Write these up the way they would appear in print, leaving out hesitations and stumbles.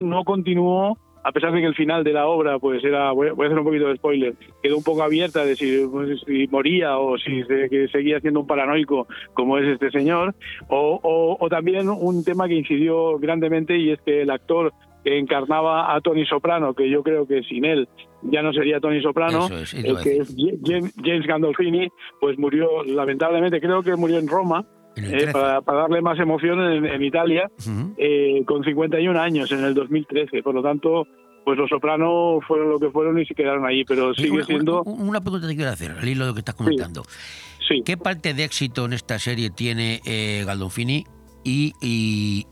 no continuó, a pesar de que el final de la obra pues era, voy a hacer un poquito de spoiler, quedó un poco abierta de si moría o si seguía siendo un paranoico como es este señor, o también un tema que incidió grandemente, y es que el actor que encarnaba a Tony Soprano, que yo creo que sin él ya no sería Tony Soprano, que es James Gandolfini, pues murió, lamentablemente, creo que murió en Roma, para darle más emoción en Italia, con 51 años en el 2013. Por lo tanto, pues los Soprano fueron lo que fueron y se quedaron ahí, pero sigue siendo... Una pregunta te quiero hacer, al hilo de lo que estás comentando. Sí. ¿Qué parte de éxito en esta serie tiene Gandolfini y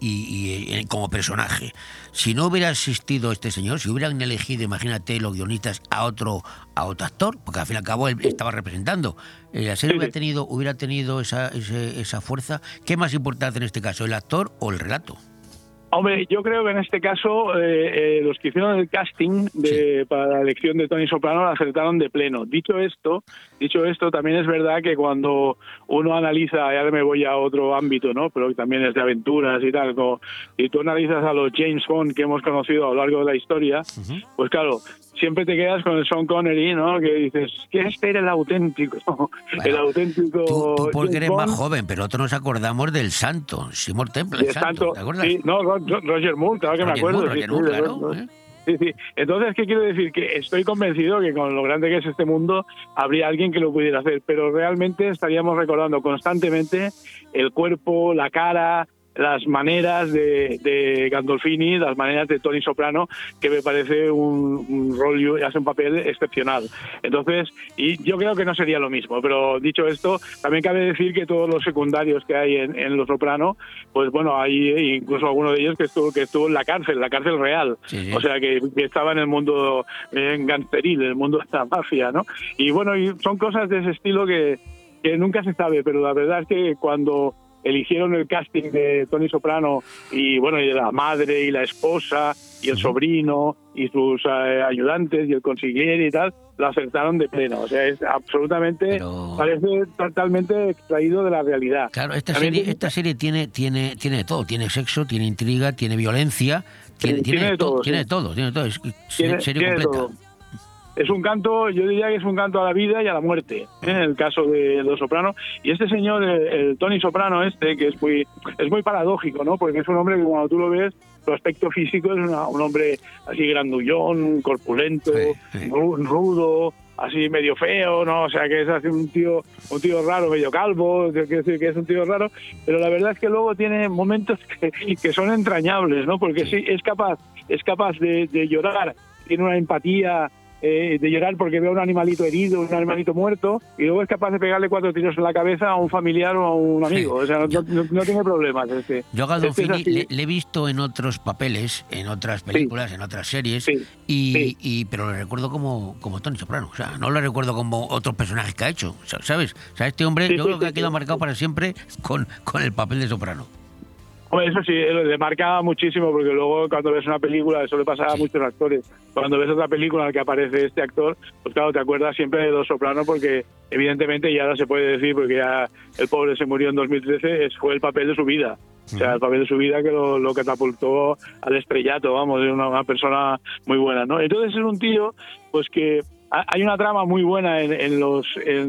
como personaje? Si no hubiera existido este señor, si hubieran elegido, imagínate, los guionistas a otro actor, porque al fin y al cabo él estaba representando, la serie hubiera tenido esa fuerza. ¿Qué es más importante en este caso, el actor o el relato? Hombre, yo creo que en este caso los que hicieron el casting para la elección de Tony Soprano la acertaron de pleno. Dicho esto, también es verdad que cuando uno analiza, ya me voy a otro ámbito, ¿no? Pero también es de aventuras y tal, y tú analizas a los James Bond que hemos conocido a lo largo de la historia, pues claro, siempre te quedas con el Sean Connery, ¿no? Que dices, ¿qué espera el auténtico? Bueno, el auténtico... Tú porque eres más joven, pero nosotros nos acordamos del santo, Seymour Temple, el santo, ¿te acuerdas? Sí, no, Roger Moore, claro que me acuerdo. Roger Moore, claro. Sí. Entonces, ¿qué quiero decir? Que estoy convencido que con lo grande que es este mundo, habría alguien que lo pudiera hacer, pero realmente estaríamos recordando constantemente el cuerpo, la cara, las maneras de Gandolfini, las maneras de Tony Soprano, que me parece un rol y hace un papel excepcional. Entonces, y yo creo que no sería lo mismo, pero dicho esto, también cabe decir que todos los secundarios que hay en Los Soprano, pues bueno, hay incluso alguno de ellos que estuvo en la cárcel real, o sea, que estaba en el mundo gangsteril, en el mundo de la mafia, ¿no? Y bueno, y son cosas de ese estilo que nunca se sabe, pero la verdad es que cuando eligieron el casting de Tony Soprano y bueno, y de la madre y la esposa y el sobrino y sus ayudantes y el consigliere y tal, lo acertaron de pleno. O sea, es absolutamente, parece totalmente extraído de la realidad. Claro, esta serie tiene de todo, tiene sexo, tiene intriga, tiene violencia, tiene de todo. Es serie completa. Es un canto, yo diría que es un canto a la vida y a la muerte, en el caso de Los Soprano. Y este señor, el Tony Soprano que es muy paradójico, ¿no? Porque es un hombre que cuando tú lo ves, su aspecto físico es un hombre así grandullón, corpulento, rudo, así medio feo, ¿no? O sea, que es así un tío raro, medio calvo, quiero decir que es un tío raro, pero la verdad es que luego tiene momentos que son entrañables, ¿no? Porque sí, es capaz de llorar, tiene una empatía, de llorar porque ve a un animalito herido, un animalito muerto, y luego es capaz de pegarle 4 tiros en la cabeza a un familiar o a un amigo. O sea, no tiene problemas. Yo a Gandolfini le he visto en otros papeles, en otras películas, en otras series, pero le recuerdo como Tony Soprano. O sea, no lo recuerdo como otros personajes que ha hecho, ¿sabes? O sea, este hombre yo creo que ha quedado marcado para siempre con el papel de Soprano. Eso sí, le marca muchísimo, porque luego cuando ves una película, eso le pasa a muchos actores, cuando ves otra película en la que aparece este actor, pues claro, te acuerdas siempre de Los Soprano, porque evidentemente ya ahora se puede decir, porque ya el pobre se murió en 2013, fue el papel de su vida. O sea, el papel de su vida que lo catapultó al estrellato, vamos, de una persona muy buena, ¿no? Entonces es un tío, pues que hay una trama muy buena en Los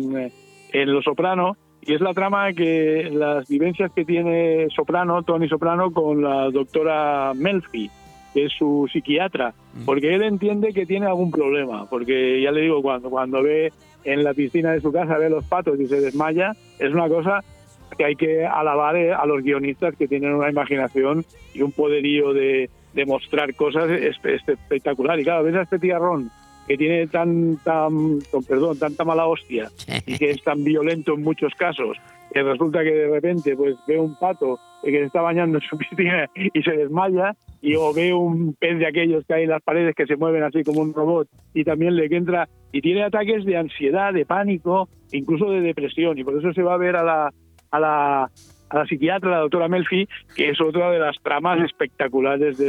Soprano, y es la trama que las vivencias que tiene Tony Soprano, con la doctora Melfi, que es su psiquiatra, porque él entiende que tiene algún problema, porque ya le digo, cuando ve en la piscina de su casa, ve los patos y se desmaya, es una cosa que hay que alabar a los guionistas, que tienen una imaginación y un poderío de mostrar cosas espectacular. Y claro, ves a este tiarrón que tiene tanta mala hostia y que es tan violento en muchos casos, que resulta que de repente pues ve un pato que se está bañando en su piscina y se desmaya, o ve un pez de aquellos que hay en las paredes que se mueven así como un robot, y también le entra y tiene ataques de ansiedad, de pánico, incluso de depresión, y por eso se va a ver a la psiquiatra, la doctora Melfi, que es otra de las tramas espectaculares de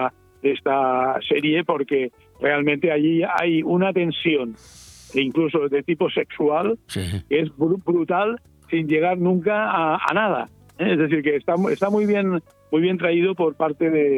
esta serie, porque realmente allí hay una tensión, incluso de tipo sexual, que es brutal, sin llegar nunca a nada. Es decir, que está muy bien traído por parte de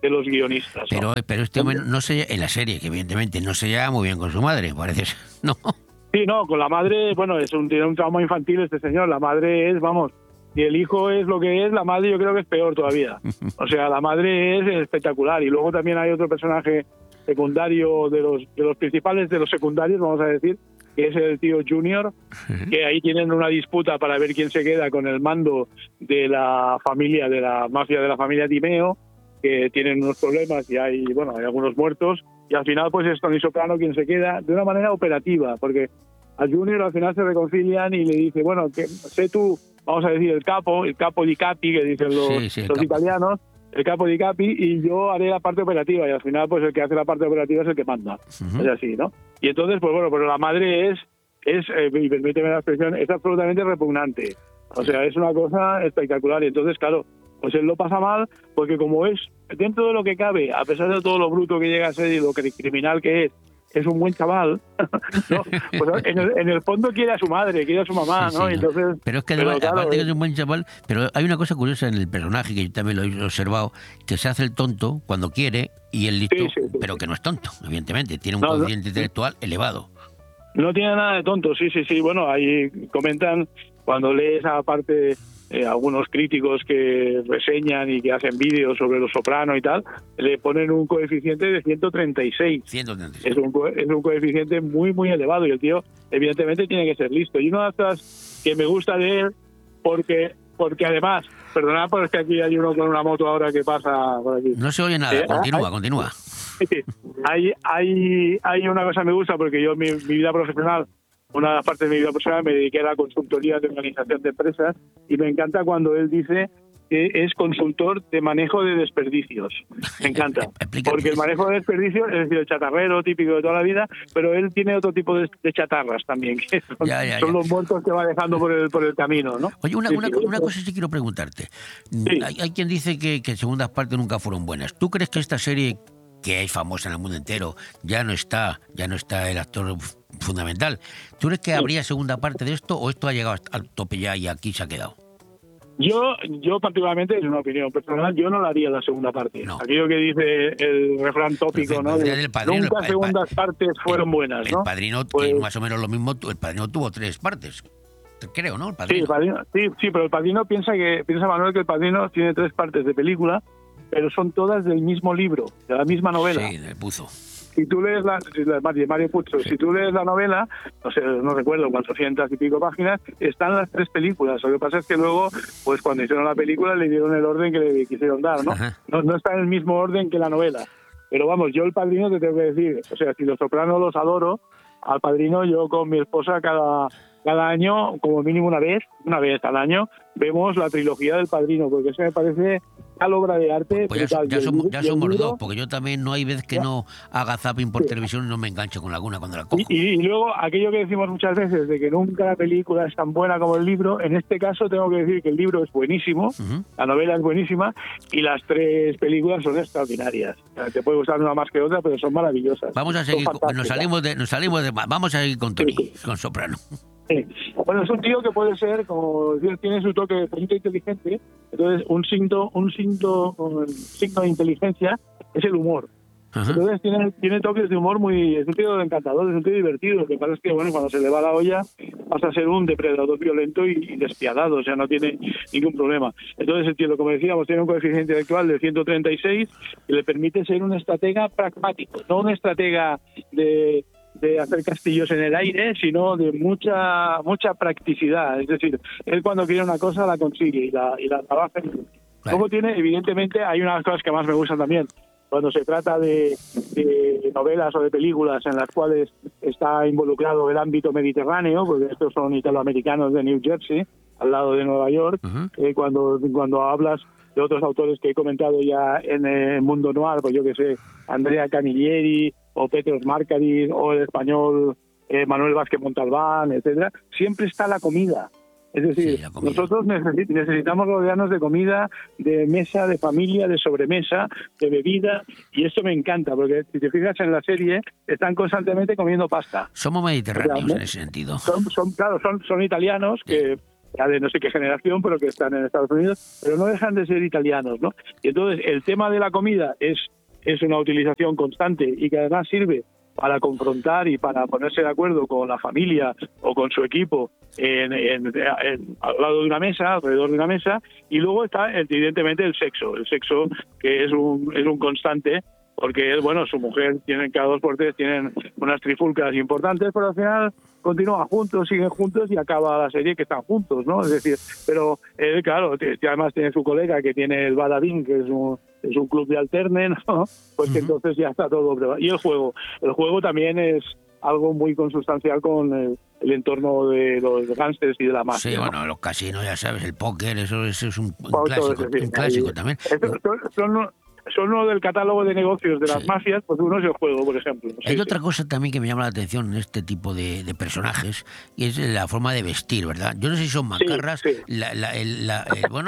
los guionistas, ¿no? Pero este hombre no se, en la serie, que evidentemente no se lleva muy bien con su madre, parece, ¿no? Sí, no, con la madre, bueno, tiene un trauma infantil este señor. La madre es, vamos, si el hijo es lo que es, la madre yo creo que es peor todavía. O sea, la madre es espectacular. Y luego también hay otro personaje secundario de los principales, de los secundarios, vamos a decir, que es el tío Junior, que ahí tienen una disputa para ver quién se queda con el mando de la familia, de la mafia de la familia Timeo, que tienen unos problemas y hay algunos muertos, y al final pues es Tony Soprano quien se queda de una manera operativa, porque a Junior al final se reconcilian y le dice, bueno, que sé tú, vamos a decir, el capo di capi, que dicen los italianos, el capo di capi, y yo haré la parte operativa, y al final pues el que hace la parte operativa es el que manda. Es así, ¿no? Y entonces, pues bueno, pero la madre es y permíteme la expresión, es absolutamente repugnante. O sea, es una cosa espectacular, y entonces, claro, pues él lo pasa mal, porque como es, dentro de lo que cabe, a pesar de todo lo bruto que llega a ser y lo criminal que es un buen chaval, ¿no? Pues en el fondo quiere a su madre, quiere a su mamá, ¿no? Sí, entonces, pero es que claro, aparte que es un buen chaval, pero hay una cosa curiosa en el personaje, que yo también lo he observado, que se hace el tonto cuando quiere y el listo, pero que no es tonto, evidentemente, tiene un coeficiente intelectual elevado. No tiene nada de tonto, sí. Bueno, ahí comentan, cuando lees aparte algunos críticos que reseñan y que hacen vídeos sobre Los Soprano y tal, le ponen un coeficiente de 136. 136. Es un coeficiente muy, muy elevado, y el tío evidentemente tiene que ser listo. Y una de las cosas que me gusta de él, porque además, perdonad, pero es que aquí hay uno con una moto ahora que pasa por aquí. No se oye nada, continúa. Hay una cosa que me gusta, porque yo mi vida profesional, una de las partes de mi vida profesional, me dediqué a la consultoría de organización de empresas, y me encanta cuando él dice que es consultor de manejo de desperdicios. Me encanta. Porque el manejo de desperdicios, es decir, el chatarrero típico de toda la vida, pero él tiene otro tipo de chatarras también, que son los muertos que va dejando por el camino, ¿no? Oye, una cosa sí quiero preguntarte. Sí. Hay quien dice que segundas partes nunca fueron buenas. ¿Tú crees que esta serie, que es famosa en el mundo entero, ya no está el actor fundamental? ¿Tú crees que habría segunda parte de esto, o esto ha llegado al tope ya y aquí se ha quedado? Yo particularmente, es una opinión personal, yo no la haría la segunda parte. No. Aquello que dice el refrán tópico, ¿no? Nunca segundas partes fueron buenas, ¿no? El Padrino, pues, que más o menos lo mismo, el Padrino tuvo 3 partes, creo, ¿no? El Padrino. Sí, pero el Padrino piensa Manuel, que el Padrino tiene 3 partes de película, pero son todas del mismo libro, de la misma novela. Sí, del Puzo. Si tú lees Mario Puzo, si tú lees la novela, no recuerdo, 400 y pico páginas, están las 3 películas. Lo que pasa es que luego, pues cuando hicieron la película, le dieron el orden que le quisieron dar, ¿no? No está en el mismo orden que la novela. Pero vamos, yo el Padrino te tengo que decir, o sea, si Los Soprano los adoro, al Padrino yo con mi esposa cada año, como mínimo una vez al año, vemos la trilogía del Padrino, porque eso me parece tal obra de arte. Pues ya somos 2, porque yo también no hay vez que no haga zapping por televisión y no me engancho con alguna cuando la cojo. Y luego, aquello que decimos muchas veces, de que nunca la película es tan buena como el libro, en este caso tengo que decir que el libro es buenísimo, la novela es buenísima, y las 3 películas son extraordinarias. Te puede gustar una más que otra, pero son maravillosas. Vamos a seguir, nos salimos de vamos a seguir con Tony, con Soprano. Sí. Bueno, es un tío que puede ser, como decir, tiene su toque de gente inteligente. Entonces, un signo de inteligencia es el humor. Ajá. Entonces tiene toques de humor es un tío encantador, es un tío divertido. Lo que pasa es que, bueno, cuando se le va la olla pasa a ser un depredador violento y despiadado, o sea, no tiene ningún problema. Entonces, el tío, como decíamos, tiene un coeficiente intelectual de 136 que le permite ser un estratega pragmático, no un estratega de hacer castillos en el aire, sino de mucha practicidad. Es decir, él cuando quiere una cosa la consigue y la trabaja. Luego evidentemente, hay unas cosas que más me gustan también. Cuando se trata de novelas o de películas en las cuales está involucrado el ámbito mediterráneo, porque estos son italoamericanos de New Jersey, al lado de Nueva York, cuando hablas de otros autores que he comentado ya en el mundo noir, pues yo que sé, Andrea Camilleri o Petros Markaris o el español Manuel Vázquez Montalbán, etcétera, siempre está la comida. Es decir, nosotros necesitamos rodearnos de comida, de mesa, de familia, de sobremesa, de bebida, y esto me encanta, porque si te fijas en la serie, están constantemente comiendo pasta. Somos mediterráneos en ese sentido. Son italianos que ya de no sé qué generación, pero que están en Estados Unidos, pero no dejan de ser italianos, ¿no? Y entonces el tema de la comida es una utilización constante y que además sirve para confrontar y para ponerse de acuerdo con la familia o con su equipo al lado de una mesa, alrededor de una mesa, y luego está evidentemente el sexo que es un constante, porque bueno, su mujer, cada 2 por 3 tienen unas trifulcas importantes, pero al final continúan juntos, siguen juntos y acaba la serie que están juntos, ¿no? Es decir, pero él, claro, además tiene su colega que tiene el Badabing, que es un club de alterne, ¿no? Pues que entonces ya está todo preparado. Y el juego también es algo muy consustancial con el entorno de los gángsters y de la mafia. Sí, ¿no? bueno, los casinos, ya sabes, el póker, eso es un Clásico, clásico también. Son uno del catálogo de negocios de las mafias, pues uno es el juego, por ejemplo. Hay otra cosa también que me llama la atención en este tipo de personajes, y es la forma de vestir, ¿verdad? Yo no sé si son macarras, bueno,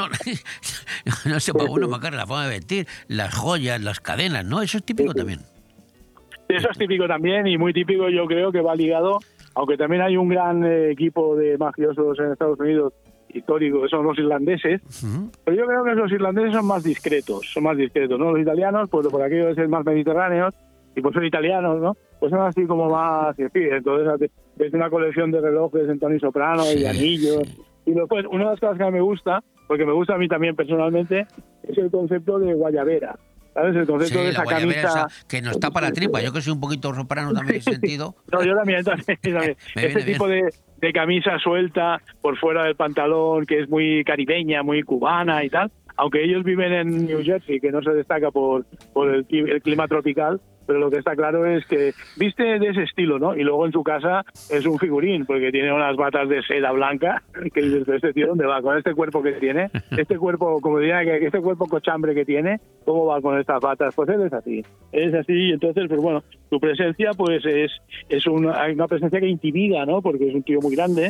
no sé, para uno macarras, la forma de vestir, las joyas, las cadenas, ¿no? Eso es típico también. Eso es típico también, y muy típico yo creo que va ligado, aunque también hay un gran equipo de mafiosos en Estados Unidos, histórico, que son los irlandeses, pero yo creo que los irlandeses son más discretos, ¿no? Los italianos, pues por aquello de ser más mediterráneos, y pues son italianos, ¿no? Pues son así como más, en fin, entonces es una colección de relojes en Tony Soprano y anillos, y después una de las cosas que me gusta, porque me gusta a mí también personalmente, es el concepto de guayabera. ¿Sabes? El concepto de esa camisa que nos tapa la tripa. Yo que soy un poquito soprano también en ese sentido. No, yo también. Ese tipo de camisa suelta por fuera del pantalón, que es muy caribeña, muy cubana y tal. Aunque ellos viven en New Jersey, que no se destaca por el clima tropical, pero lo que está claro es que viste de ese estilo, ¿no? Y luego en su casa es un figurín, porque tiene unas batas de seda blanca, que dices, ¿este tío dónde va? Con este cuerpo que tiene, este cuerpo, como diría, este cuerpo cochambre que tiene, ¿cómo va con estas batas? Pues él es así, y entonces, pues bueno, su presencia pues es una presencia que intimida, ¿no? Porque es un tío muy grande,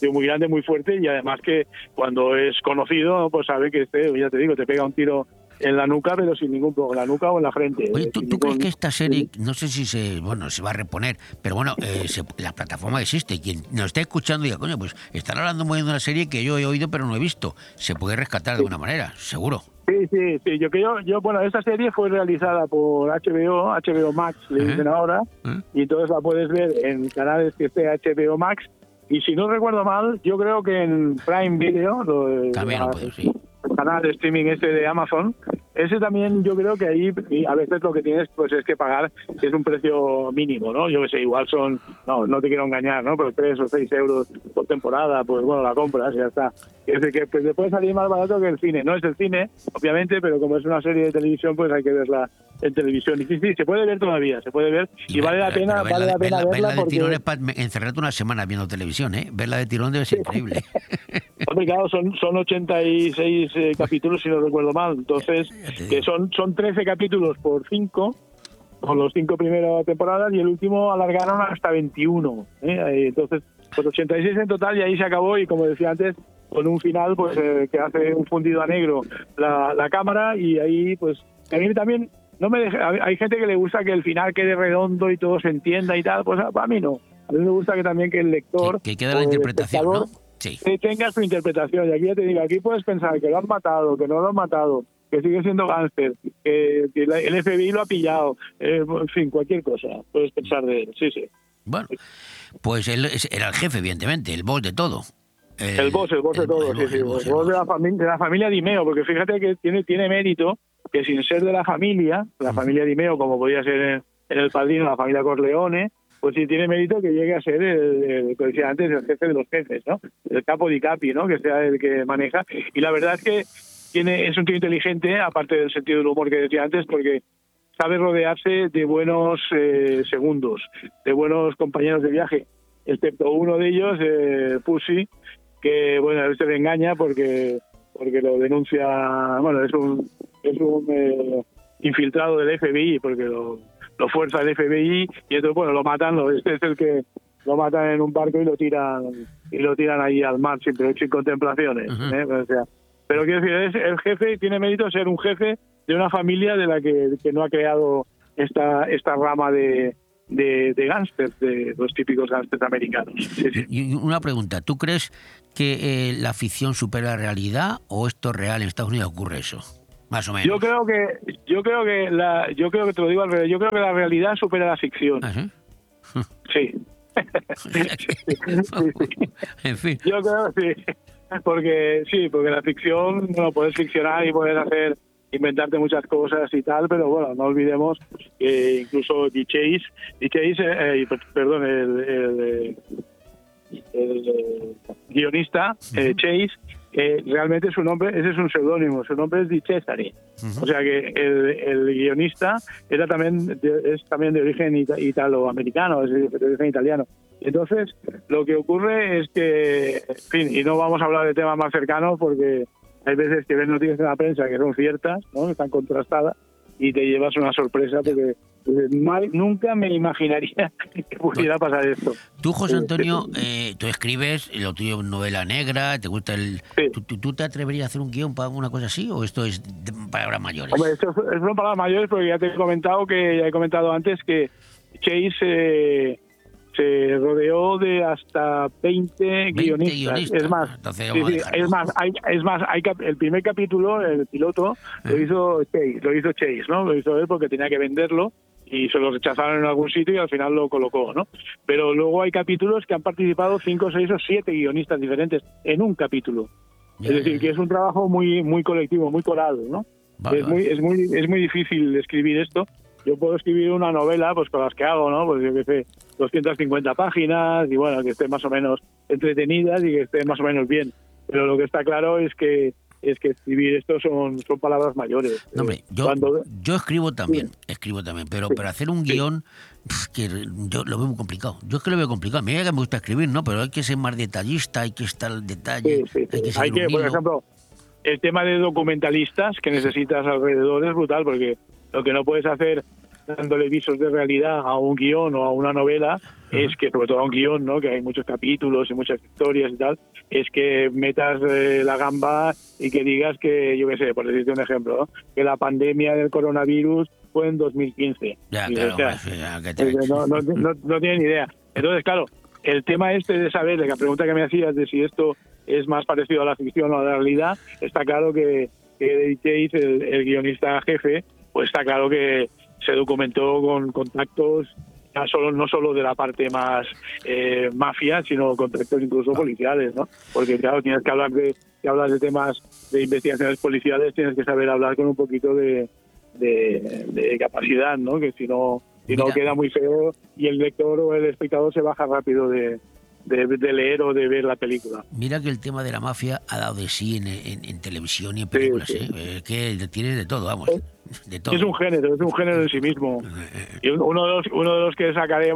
muy fuerte, y además que cuando es conocido, pues sabe que ya te digo, te pega un tiro en la nuca, pero sin ningún problema, en la nuca o en la frente. Oye, ¿tú crees que esta serie, no sé si se va a reponer, pero bueno, la plataforma existe, quien nos está escuchando diga, coño, pues están hablando muy bien de una serie que yo he oído pero no he visto, se puede rescatar de alguna manera, seguro. Sí, bueno, esta serie fue realizada por HBO Max, le dicen ahora, y entonces la puedes ver en canales que esté HBO Max, y si no recuerdo mal, yo creo que en Prime Video, también lo puedo, sí. El canal de streaming de Amazon, ese también yo creo que ahí a veces lo que tienes pues es que pagar, que es un precio mínimo, ¿no? Yo que sé, igual son, no te quiero engañar, ¿no? Pero 3 o 6 euros por temporada, pues bueno, la compras y ya está. Es de que pues, te puede salir más barato que el cine. No es el cine, obviamente, pero como es una serie de televisión, pues hay que verla en televisión. Y sí, se puede ver todavía, se puede ver, y vale la pena verla de porque... tirón es para encerrarte una semana viendo televisión, ¿eh? Verla de tirón debe ser increíble. Hombre, claro, son 86 capítulos, si no recuerdo mal. Entonces, que son 13 capítulos por 5, con los 5 primeras temporadas, y el último alargaron hasta 21. Entonces, pues 86 en total, y ahí se acabó, y como decía antes, con un final pues que hace un fundido a negro la cámara, y ahí pues a mí también no me deja, hay gente que le gusta que el final quede redondo y todo se entienda y tal, pues a mí no. A mí me gusta que también que el lector, que quede la interpretación, ¿no? Sí. Tenga su interpretación. Y aquí ya te digo, aquí puedes pensar que lo han matado, que no lo han matado, que sigue siendo gángster, que el FBI lo ha pillado, en fin, cualquier cosa puedes pensar de él. Sí. Bueno, pues él era el jefe, evidentemente, el boss de todo. El boss de todo, el boss de la familia Dimeo, porque fíjate que tiene mérito que sin ser de la familia Dimeo, como podía ser en El Padrino, la familia Corleone, pues sí tiene mérito que llegue a ser el que decía antes, el jefe de los jefes, ¿no? El capo di capi, ¿no? Que sea el que maneja. Y la verdad es que es un tío inteligente, aparte del sentido del humor que decía antes, porque sabe rodearse de buenos segundos, de buenos compañeros de viaje, excepto uno de ellos, Pussy, que bueno, a veces le engaña porque lo denuncia, bueno, es un infiltrado del FBI, porque lo fuerza el FBI, y entonces bueno, lo matan, este es el que lo matan en un barco y lo tiran ahí al mar sin contemplaciones. O sea, pero quiero decir, el jefe tiene mérito ser un jefe de una familia de la que no ha creado esta rama de de gángsters, de los típicos gángsters americanos. Sí, sí. Y una pregunta, ¿tú crees que la ficción supera la realidad o esto es real? En Estados Unidos ocurre eso, más o menos. Yo creo que te lo digo al revés. Yo creo que la realidad supera la ficción. ¿Ah, sí? Sí. En fin. Yo creo que sí. Porque la ficción, bueno, puedes ficcionar y puedes inventarte muchas cosas y tal, pero bueno, no olvidemos que incluso el guionista, Chase, realmente su nombre, ese es un seudónimo, su nombre es Di Cesare. O sea que el guionista es también de origen italoamericano, es de origen italiano. Entonces, lo que ocurre es que, en fin, y no vamos a hablar de temas más cercanos porque hay veces que ves noticias en la prensa que son ciertas, ¿no? Que están contrastadas, y te llevas una sorpresa porque nunca me imaginaría que pudiera pasar esto. Tú, José Antonio, tú escribes, lo tuyo es novela negra, te gusta el... Sí. ¿Tú te atreverías a hacer un guión para una cosa así o esto es de palabras mayores? Hombre, esto son palabras mayores porque ya he comentado antes que Chase se rodeó de hasta 20 guionistas. Es más, el primer capítulo, el piloto, lo hizo Chase, ¿no? Lo hizo él porque tenía que venderlo y se lo rechazaron en algún sitio y al final lo colocó, ¿no? Pero luego hay capítulos que han participado 5, 6 o 7 guionistas diferentes en un capítulo. Es decir, que es un trabajo muy muy colectivo, muy coral, ¿no? Es muy difícil escribir esto. Yo puedo escribir una novela, pues con las que hago, ¿no? Pues yo qué sé, 250 páginas y bueno, que estén más o menos entretenidas y que estén más o menos bien. Pero lo que está claro es que escribir esto son palabras mayores. No, hombre, yo escribo también, pero para hacer un guión, que yo lo veo muy complicado. Yo es que lo veo complicado. Mira que me gusta escribir, ¿no? Pero hay que ser más detallista, hay que estar al detalle, hay que por ejemplo, el tema de documentalistas que necesitas alrededor es brutal, porque lo que no puedes hacer dándole visos de realidad a un guión o a una novela es que, sobre todo a un guión, ¿no? Que hay muchos capítulos y muchas historias y tal, es que metas la gamba y que digas que, yo qué sé, por decirte un ejemplo, ¿no? Que la pandemia del coronavirus fue en 2015. Ya, y, claro, o sea, no tienen ni idea. Entonces, claro, el tema de saber, de la pregunta que me hacías de si esto es más parecido a la ficción o a la realidad, está claro que David Chase, el guionista jefe, pues está claro que se documentó con contactos no solo de la parte más mafia, sino contactos incluso policiales, ¿no? Porque claro, tienes que hablar de temas de investigaciones policiales, tienes que saber hablar con un poquito de capacidad, ¿no? Que si no queda muy feo y el lector o el espectador se baja rápido de leer o de ver la película. Mira que el tema de la mafia ha dado de sí en televisión y en películas, sí. Que tiene de todo, vamos, de todo. Es un género en sí mismo. Y uno de los que sacaré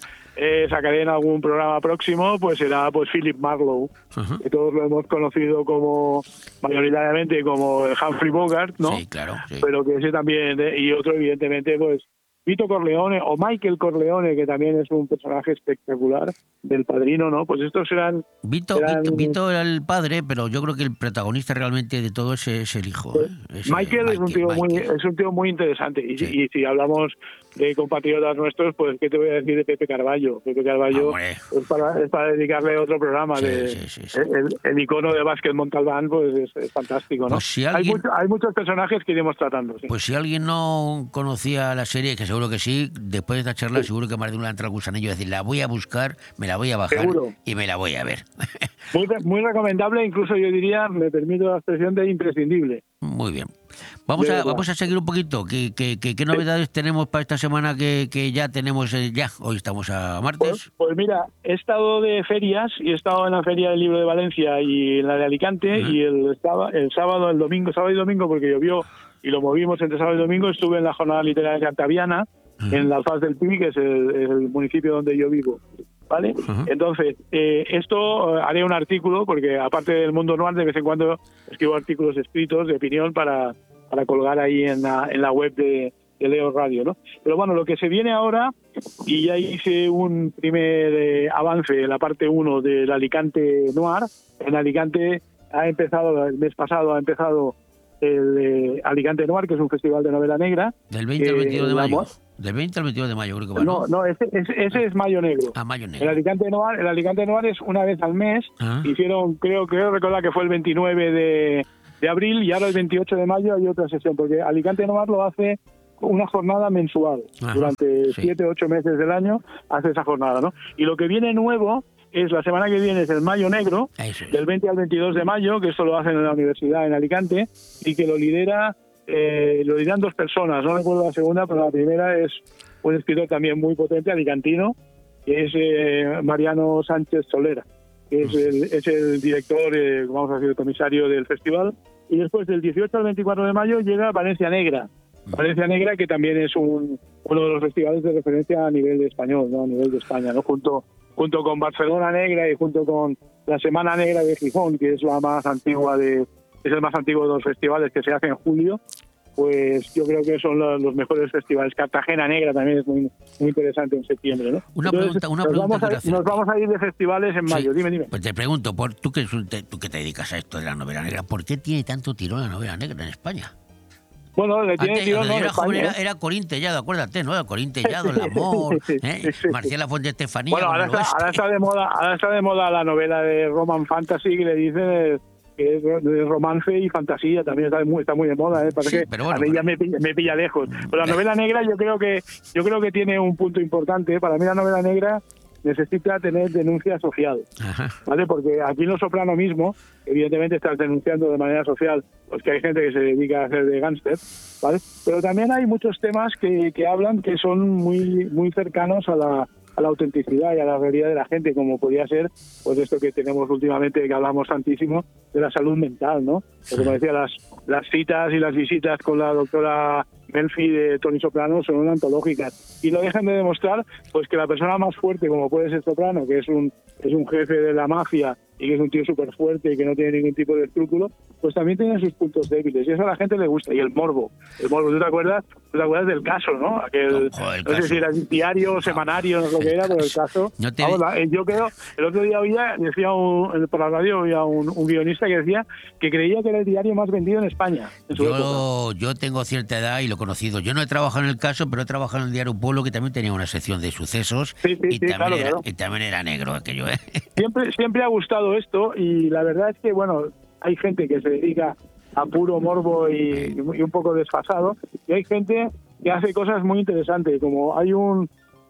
en algún programa próximo, pues será pues Philip Marlowe, que todos lo hemos conocido mayoritariamente como Humphrey Bogart, ¿no? Sí, claro. Sí. Pero que ese también, y otro evidentemente, pues Vito Corleone o Michael Corleone, que también es un personaje espectacular del Padrino, ¿no? Pues estos eran... Vito era el padre, pero yo creo que el protagonista realmente de todo es el hijo. Michael es un tío muy interesante. Y, sí. Y si hablamos de compatriotas nuestros, pues ¿qué te voy a decir de Pepe Carballo? Pepe Carballo es para dedicarle otro programa. El icono de Vázquez Montalbán, pues es fantástico, ¿no? Pues si alguien, hay muchos personajes que iremos tratando. Sí. Pues si alguien no conocía la serie, que seguro que sí, después de esta charla seguro que más de una entra al gusanillo, es decir, la voy a buscar, me la voy a bajar y me la voy a ver. Muy recomendable, incluso yo diría, me permito la expresión de imprescindible. Muy bien. Vamos a seguir un poquito. ¿Qué novedades tenemos para esta semana que ya tenemos? Hoy estamos a martes. Pues mira, he estado de ferias y he estado en la Feria del Libro de Valencia y en la de Alicante y el sábado y domingo, porque llovió y lo movimos entre sábado y domingo, estuve en la jornada literaria cantabriana en la Alfaz del Pi, que es el municipio donde yo vivo. ¿Vale? Entonces, esto haré un artículo, porque aparte del mundo noir, de vez en cuando escribo artículos escritos de opinión para colgar ahí en la web de Leo Radio, ¿no? Pero bueno, lo que se viene ahora, y ya hice un primer avance en la parte 1 del Alicante Noir. En Alicante el mes pasado ha empezado el Alicante Noir, que es un festival de novela negra. Del 20 al 22 de mayo. Del 20 al 22 de mayo, creo que va, ¿no? No, ese es Mayo Negro. Mayo Negro. El Alicante Noir es una vez al mes. Hicieron, creo recordar que fue el 29 de abril y ahora el 28 de mayo hay otra sesión, porque Alicante Noir lo hace una jornada mensual. Durante 7-8 meses del año hace esa jornada, ¿no? Y lo que viene nuevo es la semana que viene es el Mayo Negro, del 20 al 22 de mayo, que esto lo hacen en la universidad en Alicante, y que lo lideran 2 personas, no recuerdo la segunda, pero la primera es un escritor también muy potente, alicantino, que es Mariano Sánchez Solera, que es el director, vamos a decir, el comisario del festival. Y después del 18 al 24 de mayo llega Valencia Negra. Valencia Negra, que también es uno de los festivales de referencia a nivel español, ¿no? A nivel de España, ¿no? Junto con Barcelona Negra y junto con la Semana Negra de Gijón, que es la más antigua es el más antiguo de los festivales, que se hace en julio, pues yo creo que son los mejores festivales. Cartagena Negra también es muy interesante en septiembre, ¿no? Una pregunta. Nos vamos a ir de festivales en mayo. Dime. Pues te pregunto, tú que te dedicas a esto de la novela negra, ¿por qué tiene tanto tirón la novela negra en España? Bueno, le tiene tirón, ¿no? Era joven, era Corín Tellado, acuérdate, ¿no? Corín Tellado, El amor, Marcela Fuente Estefanía. Bueno, ahora está de moda la novela de Roman Fantasy, que le dicen que es de romance y fantasía, también está muy de moda, Parece que bueno, a mí ya me pilla lejos. Pero la novela negra yo creo que tiene un punto importante. Para mí la novela negra necesita tener denuncia social, ¿vale? Porque aquí en Los Soprano mismo, evidentemente estás denunciando de manera social, pues que hay gente que se dedica a hacer de gángster, ¿vale? Pero también hay muchos temas que hablan que son muy cercanos a la autenticidad y a la realidad de la gente, como podría ser pues esto que tenemos últimamente, que hablamos tantísimo de la salud mental, ¿no? Porque, como decía, las citas y las visitas con la doctora Melfi de Tony Soprano son antológicas y lo dejan de demostrar pues que la persona más fuerte, como puede ser Soprano, que es un jefe de la mafia y que es un tío súper fuerte y que no tiene ningún tipo de escrúpulo, pues también tiene sus puntos débiles y eso a la gente le gusta. Y el morbo, ¿tú te acuerdas del caso, no? No sé si era diario, semanario, no sé lo que era, pero el caso. Yo creo, el otro día decía por la radio oía un guionista que decía que creía que era el diario más vendido en España. Yo tengo cierta edad y lo he conocido. Yo no he trabajado en el caso, pero he trabajado en el diario Pueblo, que también tenía una sección de sucesos y también era negro aquello, Siempre ha gustado esto y la verdad es que, bueno, hay gente que se dedica a puro morbo y un poco desfasado, y hay gente que hace cosas muy interesantes, como hay un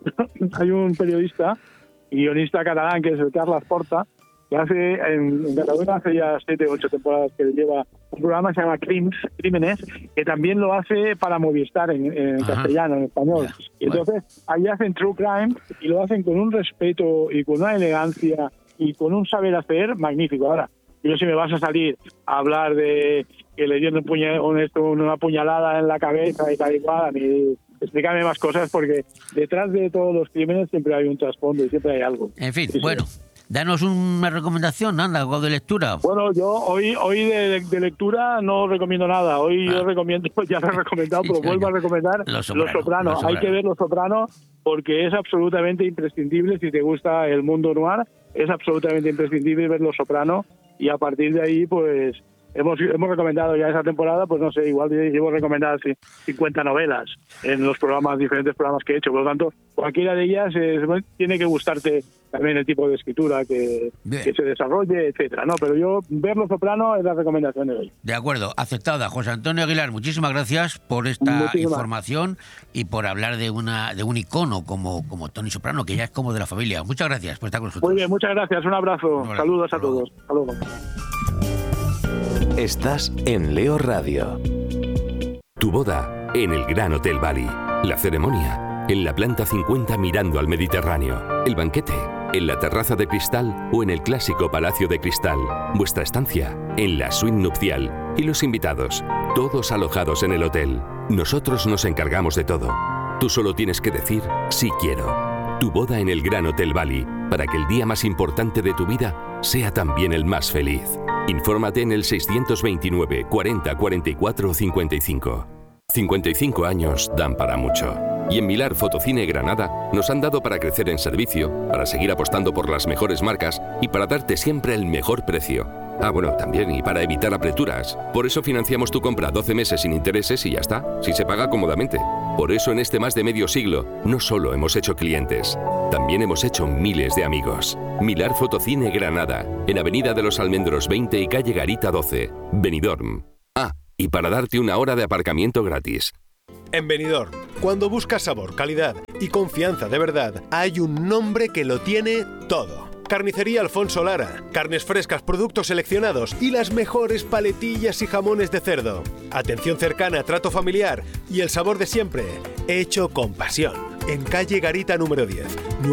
periodista y guionista catalán que es el Carles Porta, que hace en Cataluña hace ya 7 o 8 temporadas que lleva un programa que se llama Crímenes, que también lo hace para Movistar en castellano, en español. Y entonces ahí hacen True Crime y lo hacen con un respeto y con una elegancia y con un saber hacer magnífico. Ahora, yo si me vas a salir a hablar de que le dieron una puñalada en la cabeza y tal y cual, a mí explícame más cosas, porque detrás de todos los crímenes siempre hay un trasfondo y siempre hay algo. En fin, bueno. Danos una recomendación, anda, algo de lectura. Bueno, yo hoy de lectura no recomiendo nada. Hoy yo recomiendo, ya lo he recomendado, pero vuelvo a recomendar Los Soprano. Hay que ver Los Soprano porque es absolutamente imprescindible. Si te gusta el mundo noir, es absolutamente imprescindible ver Los Soprano, y a partir de ahí, pues hemos recomendado ya esa temporada, pues no sé, igual llevo recomendadas 50 novelas en los diferentes programas que he hecho. Por lo tanto, cualquiera de ellas tiene que gustarte también el tipo de escritura que se desarrolle, etcétera, ¿no? Pero yo, ver Los Soprano es la recomendación de hoy. De acuerdo, aceptada. José Antonio Aguilar, muchísimas gracias por esta información y por hablar de un icono como Tony Soprano, que ya es como de la familia. Muchas gracias por estar con nosotros. Muy bien, muchas gracias. Un abrazo. Saludos a todos. Hasta luego. Estás en Leo Radio. Tu boda en el Gran Hotel Bali. La ceremonia en la planta 50 mirando al Mediterráneo. El banquete en la terraza de cristal o en el clásico Palacio de Cristal. Vuestra estancia en la suite nupcial. Y los invitados, todos alojados en el hotel. Nosotros nos encargamos de todo. Tú solo tienes que decir sí quiero. Tu boda en el Gran Hotel Bali, para que el día más importante de tu vida sea también el más feliz. Infórmate en el 629 40 44 55. 55 años dan para mucho. Y en Milar Fotocine Granada nos han dado para crecer en servicio, para seguir apostando por las mejores marcas y para darte siempre el mejor precio. Ah, bueno, también, y para evitar apreturas. Por eso financiamos tu compra 12 meses sin intereses y ya está, si se paga cómodamente. Por eso en este más de medio siglo, no solo hemos hecho clientes, también hemos hecho miles de amigos. Milar Fotocine Granada, en Avenida de los Almendros 20 y Calle Garita 12, Benidorm. Ah, y para darte una hora de aparcamiento gratis. En Benidorm, cuando buscas sabor, calidad y confianza de verdad, hay un nombre que lo tiene todo. Carnicería Alfonso Lara. Carnes frescas, productos seleccionados y las mejores paletillas y jamones de cerdo. Atención cercana, trato familiar y el sabor de siempre, hecho con pasión. En calle Garita número 10,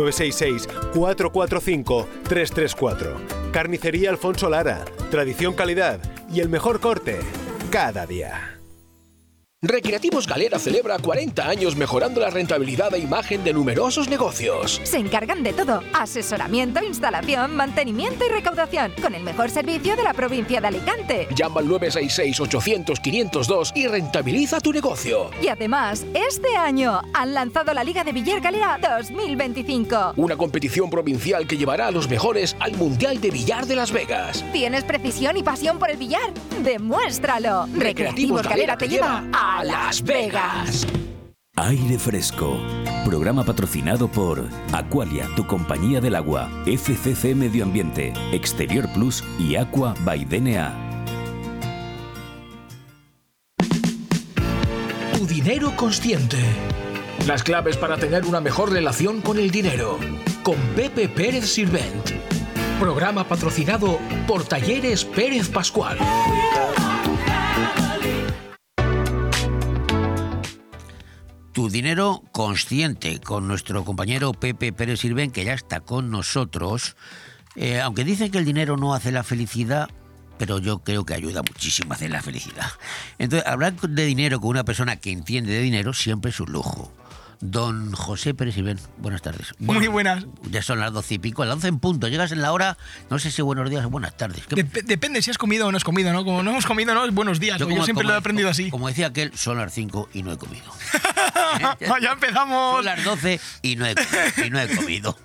966-445-334. Carnicería Alfonso Lara. Tradición, calidad y el mejor corte cada día. Recreativos Galera celebra 40 años mejorando la rentabilidad e imagen de numerosos negocios. Se encargan de todo: asesoramiento, instalación, mantenimiento y recaudación, con el mejor servicio de la provincia de Alicante. Llama al 966-800-502 y rentabiliza tu negocio. Y además, este año han lanzado la Liga de Billar Galera 2025. Una competición provincial que llevará a los mejores al Mundial de Billar de Las Vegas. ¿Tienes precisión y pasión por el billar? ¡Demuéstralo! Recreativos Galera te lleva a Las Vegas. Aire Fresco. Programa patrocinado por Aqualia, tu compañía del agua, FCC Medio Ambiente, Exterior Plus y Aqua by DNA. Tu dinero consciente. Las claves para tener una mejor relación con el dinero. Con Pepe Pérez Sirvent. Programa patrocinado por Talleres Pérez Pascual. Tu dinero consciente, con nuestro compañero Pepe Pérez Sirvent, que ya está con nosotros. Aunque dicen que el dinero no hace la felicidad, pero yo creo que ayuda muchísimo a hacer la felicidad. Entonces, hablar de dinero con una persona que entiende de dinero siempre es un lujo. Don José Pérez Sirvent, buenas tardes. Bueno, muy buenas. Ya son las 12 y pico, a las 11 en punto. Llegas en la hora, no sé si buenos días o buenas tardes. Depende si has comido o no has comido, ¿no? Como no hemos comido, ¿no? Buenos días. Yo siempre lo he aprendido así. Como decía aquel, son las 5 y no he comido. Ya empezamos. Son las 12 y no he comido.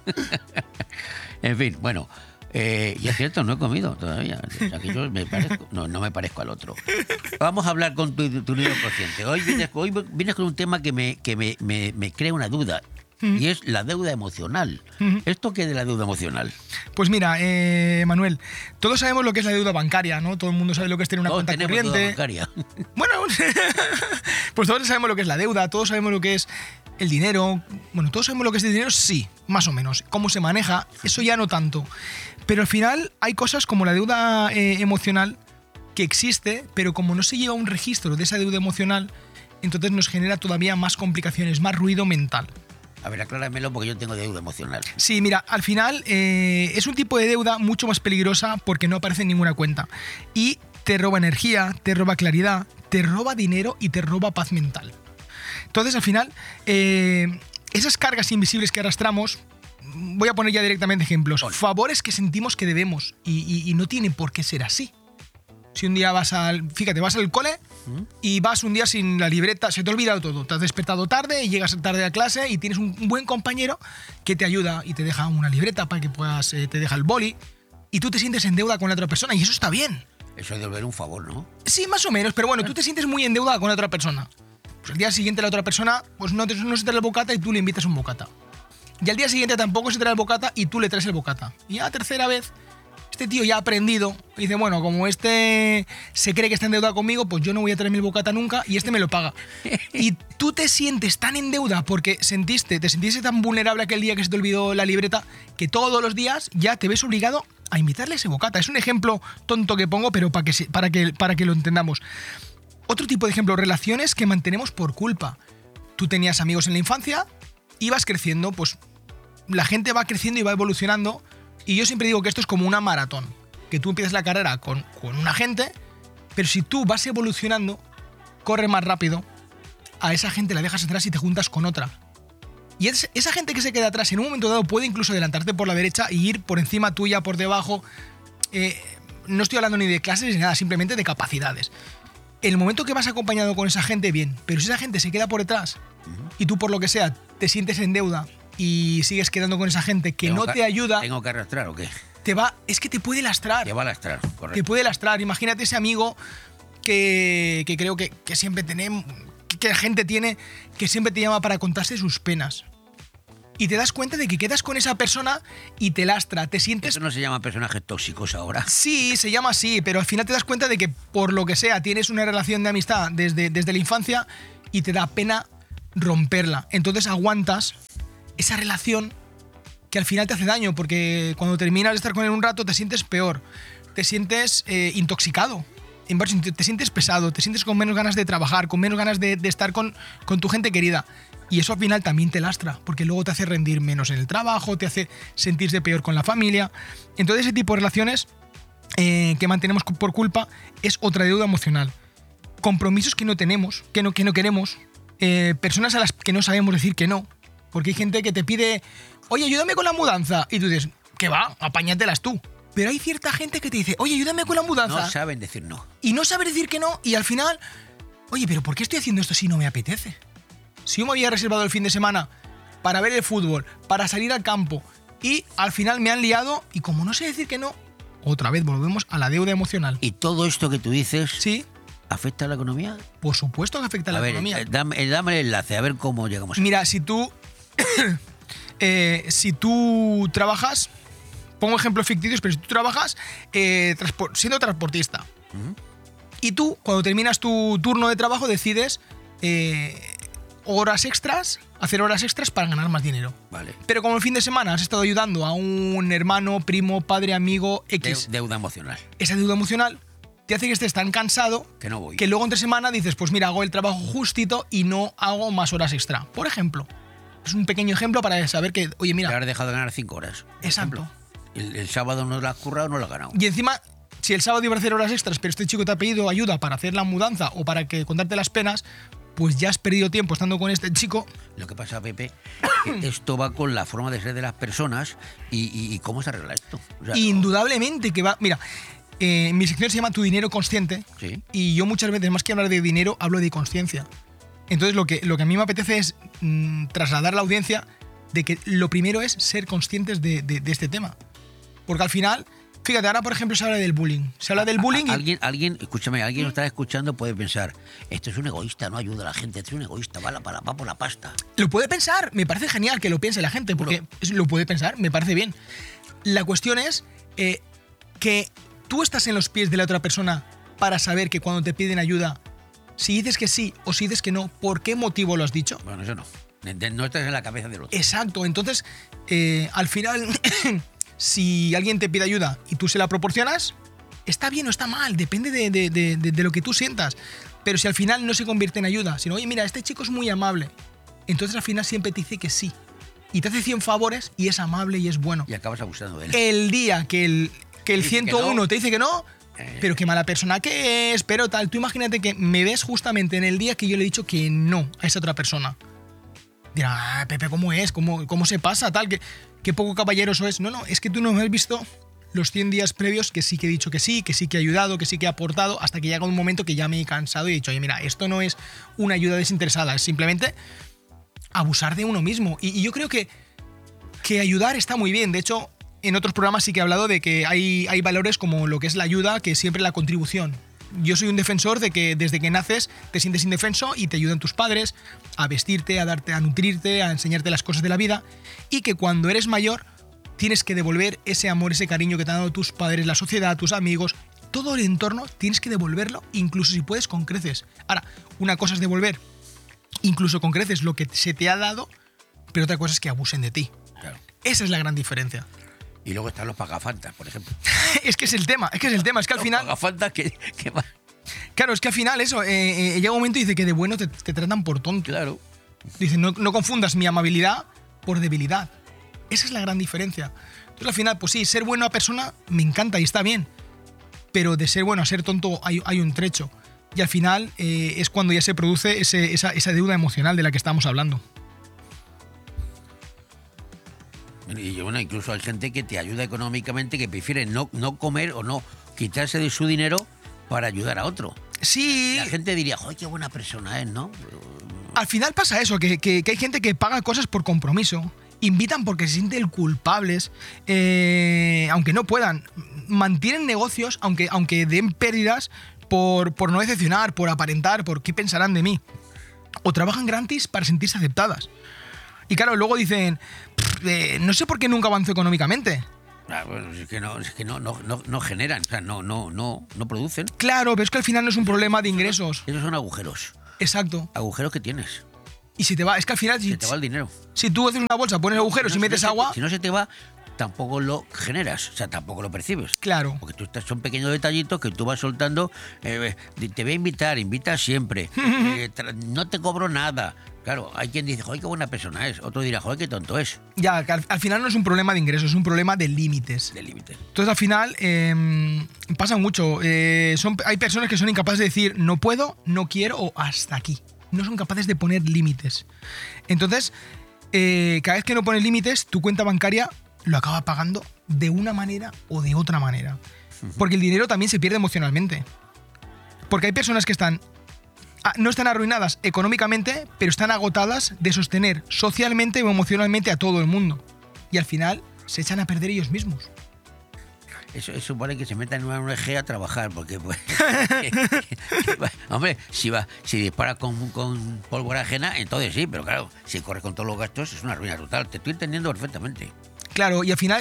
En fin, bueno. Y es cierto, no he comido todavía. O sea, que yo no me parezco al otro. Vamos a hablar con tu dinero consciente. Hoy vienes con un tema que me crea una duda. Y es la deuda emocional. ¿Esto qué es de la deuda emocional? Pues mira, Manuel, todos sabemos lo que es la deuda bancaria, ¿no? Todo el mundo sabe lo que es tener una cuenta corriente. Deuda bancaria. Bueno, pues todos sabemos lo que es la deuda, todos sabemos lo que es el dinero. Bueno, todos sabemos lo que es el dinero, sí, más o menos. Cómo se maneja, eso ya no tanto. Pero al final hay cosas como la deuda emocional que existe, pero como no se lleva un registro de esa deuda emocional, entonces nos genera todavía más complicaciones, más ruido mental. A ver, acláramelo porque yo tengo deuda emocional. Sí, mira, al final es un tipo de deuda mucho más peligrosa porque no aparece en ninguna cuenta. Y te roba energía, te roba claridad, te roba dinero y te roba paz mental. Entonces, al final, esas cargas invisibles que arrastramos, voy a poner ya directamente ejemplos. Favores que sentimos que debemos y no tienen por qué ser así. Si un día vas al cole y vas un día sin la libreta, se te ha olvidado todo, te has despertado tarde y llegas tarde a clase y tienes un buen compañero que te ayuda y te deja una libreta para que puedas, te deja el boli y tú te sientes en deuda con la otra persona y eso está bien. Eso es devolver un favor, ¿no? Sí, más o menos, pero bueno, tú te sientes muy en deuda con la otra persona. Pues el día siguiente la otra persona pues no se trae el bocata y tú le invitas un bocata. Y al día siguiente tampoco se trae el bocata y tú le traes el bocata. Y a la tercera vez, este tío ya ha aprendido y dice, bueno, como este se cree que está en deuda conmigo, pues yo no voy a traerme el bocata nunca y este me lo paga. Y tú te sientes tan en deuda porque te sentiste tan vulnerable aquel día que se te olvidó la libreta que todos los días ya te ves obligado a invitarle ese bocata. Es un ejemplo tonto que pongo, pero para que lo entendamos. Otro tipo de ejemplo, relaciones que mantenemos por culpa. Tú tenías amigos en la infancia, ibas creciendo, pues la gente va creciendo y va evolucionando. Y yo siempre digo que esto es como una maratón, que tú empiezas la carrera con una gente, pero si tú vas evolucionando, corres más rápido, a esa gente la dejas atrás y te juntas con otra. Y esa gente que se queda atrás en un momento dado puede incluso adelantarte por la derecha y ir por encima tuya, por debajo. No estoy hablando ni de clases ni nada, simplemente de capacidades. En el momento que vas acompañado con esa gente, bien, pero si esa gente se queda por detrás y tú por lo que sea te sientes en deuda y sigues quedando con esa gente que no te ayuda... ¿Tengo que arrastrar o qué? es que te puede lastrar. Te va a lastrar, correcto. Te puede lastrar. Imagínate ese amigo que creo que siempre tenemos, que la gente tiene, que siempre te llama para contarse sus penas. Y te das cuenta de que quedas con esa persona y te lastra, te sientes... ¿Eso no se llama personajes tóxicos ahora? Sí, se llama así, pero al final te das cuenta de que por lo que sea tienes una relación de amistad desde la infancia y te da pena romperla. Entonces aguantas esa relación que al final te hace daño, porque cuando terminas de estar con él un rato te sientes peor, te sientes intoxicado, te sientes pesado, te sientes con menos ganas de trabajar, con menos ganas de estar con tu gente querida. Y eso al final también te lastra, porque luego te hace rendir menos en el trabajo, te hace sentirse peor con la familia. Entonces ese tipo de relaciones que mantenemos por culpa es otra deuda emocional. Compromisos que no tenemos, que no queremos, personas a las que no sabemos decir que no, porque hay gente que te pide, oye, ayúdame con la mudanza, y tú dices, ¿qué va? Apáñatelas tú. Pero hay cierta gente que te dice, oye, ayúdame con la mudanza. No saben decir no. Y no saben decir que no, y al final, oye, pero ¿por qué estoy haciendo esto si no me apetece? Si yo me había reservado el fin de semana para ver el fútbol, para salir al campo, y al final me han liado, y como no sé decir que no, otra vez volvemos a la deuda emocional. ¿Y todo esto que tú dices sí, afecta a la economía? Por supuesto que afecta a la economía. Dame el enlace, a ver cómo llegamos a... Mira, si tú trabajas, pongo ejemplos ficticios, pero si tú trabajas siendo transportista, y tú, cuando terminas tu turno de trabajo, decides hacer horas extras para ganar más dinero. Vale. Pero como el fin de semana has estado ayudando a un hermano, primo, padre, amigo, X. Deuda emocional. Esa deuda emocional te hace que estés tan cansado que no voy. Que luego entre semana dices, pues mira, hago el trabajo justito y no hago más horas extra. Por ejemplo. Es un pequeño ejemplo para saber que, oye, mira... Te has dejado de ganar 5 horas. Exacto. El sábado no lo has currado, no lo has ganado. Y encima, si el sábado iba a hacer horas extras, pero este chico te ha pedido ayuda para hacer la mudanza o para que contarte las penas, pues ya has perdido tiempo estando con este chico. Lo que pasa, Pepe, que esto va con la forma de ser de las personas y cómo se arregla esto. O sea, indudablemente que va... Mira, mi sección se llama Tu dinero consciente. Sí. Y yo muchas veces, más que hablar de dinero, hablo de consciencia. Entonces lo que a mí me apetece es trasladar a la audiencia de que lo primero es ser conscientes de este tema. Porque al final, fíjate, ahora por ejemplo se habla del bullying. Se habla del bullying Alguien, escúchame, alguien lo está escuchando puede pensar, esto es un egoísta, no ayuda a la gente, esto es un egoísta, va por la pasta. Lo puede pensar, me parece genial que lo piense la gente, porque lo puede pensar, me parece bien. La cuestión es que tú estás en los pies de la otra persona para saber que cuando te piden ayuda, si dices que sí o si dices que no, ¿por qué motivo lo has dicho? Bueno, eso no. No estás en la cabeza del otro. Exacto. Entonces, al final, si alguien te pide ayuda y tú se la proporcionas, está bien o está mal, depende de lo que tú sientas. Pero si al final no se convierte en ayuda, sino, oye, mira, este chico es muy amable, entonces al final siempre te dice que sí. Y te hace 100 favores y es amable y es bueno. Y acabas abusando de él. El día que el 101 te dice que no... Pero qué mala persona que es, pero tal. Tú imagínate que me ves justamente en el día que yo le he dicho que no a esa otra persona. Dirá, Pepe, ¿cómo es? ¿Cómo se pasa? Tal, qué poco caballeroso es. No, es que tú no me has visto los 100 días previos que sí que he dicho que sí he ayudado, que sí que he aportado, hasta que llega un momento que ya me he cansado y he dicho, oye, mira, esto no es una ayuda desinteresada, es simplemente abusar de uno mismo. Y yo creo que ayudar está muy bien. De hecho, en otros programas sí que he hablado de que hay valores como lo que es la ayuda, que es siempre la contribución. Yo soy un defensor de que desde que naces te sientes indefenso y te ayudan tus padres a vestirte, a nutrirte, a enseñarte las cosas de la vida, y que cuando eres mayor tienes que devolver ese amor, ese cariño que te han dado tus padres, la sociedad, tus amigos, todo el entorno, tienes que devolverlo, incluso si puedes con creces. Ahora, una cosa es devolver, incluso con creces, lo que se te ha dado, pero otra cosa es que abusen de ti. Claro. Esa es la gran diferencia. Y luego están los pagafantas, por ejemplo. es que es el tema, es que al final... Los pagafantas que va. Claro, es que al final eso, llega un momento y dice que de bueno te tratan por tonto. Claro. Dice, no confundas mi amabilidad por debilidad. Esa es la gran diferencia. Entonces al final, pues sí, ser buena persona me encanta y está bien. Pero de ser bueno a ser tonto hay un trecho. Y al final es cuando ya se produce esa deuda emocional de la que estamos hablando. Y bueno, incluso hay gente que te ayuda económicamente que prefiere no comer o no quitarse de su dinero para ayudar a otro. Sí. La gente diría, ¡joder, qué buena persona es!, ¿no? Al final pasa eso, que hay gente que paga cosas por compromiso. invitan porque se sienten culpables, aunque no puedan, mantienen negocios, aunque den pérdidas por no decepcionar, por aparentar, por qué pensarán de mí. O trabajan gratis para sentirse aceptadas. Y claro, luego dicen, no sé por qué nunca avanzo económicamente. Bueno, es que no generan, o sea, no producen. Claro, pero es que al final no es un problema de ingresos. Esos son agujeros. Exacto. Agujeros que tienes. Y se te va, es que al final... Se te va el dinero. Si tú haces una bolsa, pones agujeros y metes agua... Si no se te va, tampoco lo generas, o sea, tampoco lo percibes. Claro. Porque son pequeños detallitos que tú vas soltando. Te voy a invitar, invita siempre. No te cobro nada. Claro, hay quien dice, joder, qué buena persona es. Otro dirá, joder, qué tonto es. Ya, que al final no es un problema de ingresos, es un problema de límites. De límites. Entonces, al final, pasa mucho. Hay personas que son incapaces de decir, no puedo, no quiero o hasta aquí. No son capaces de poner límites. Entonces, cada vez que no pones límites, tu cuenta bancaria lo acaba pagando de una manera o de otra manera. Porque el dinero también se pierde emocionalmente. Porque hay personas que no están arruinadas económicamente, pero están agotadas de sostener socialmente o emocionalmente a todo el mundo. Y al final se echan a perder ellos mismos. Eso supone que se metan en una ONG a trabajar, porque pues, hombre, si disparas con pólvora ajena, entonces sí, pero claro, si corres con todos los gastos es una ruina total. Te estoy entendiendo perfectamente. Claro, y al final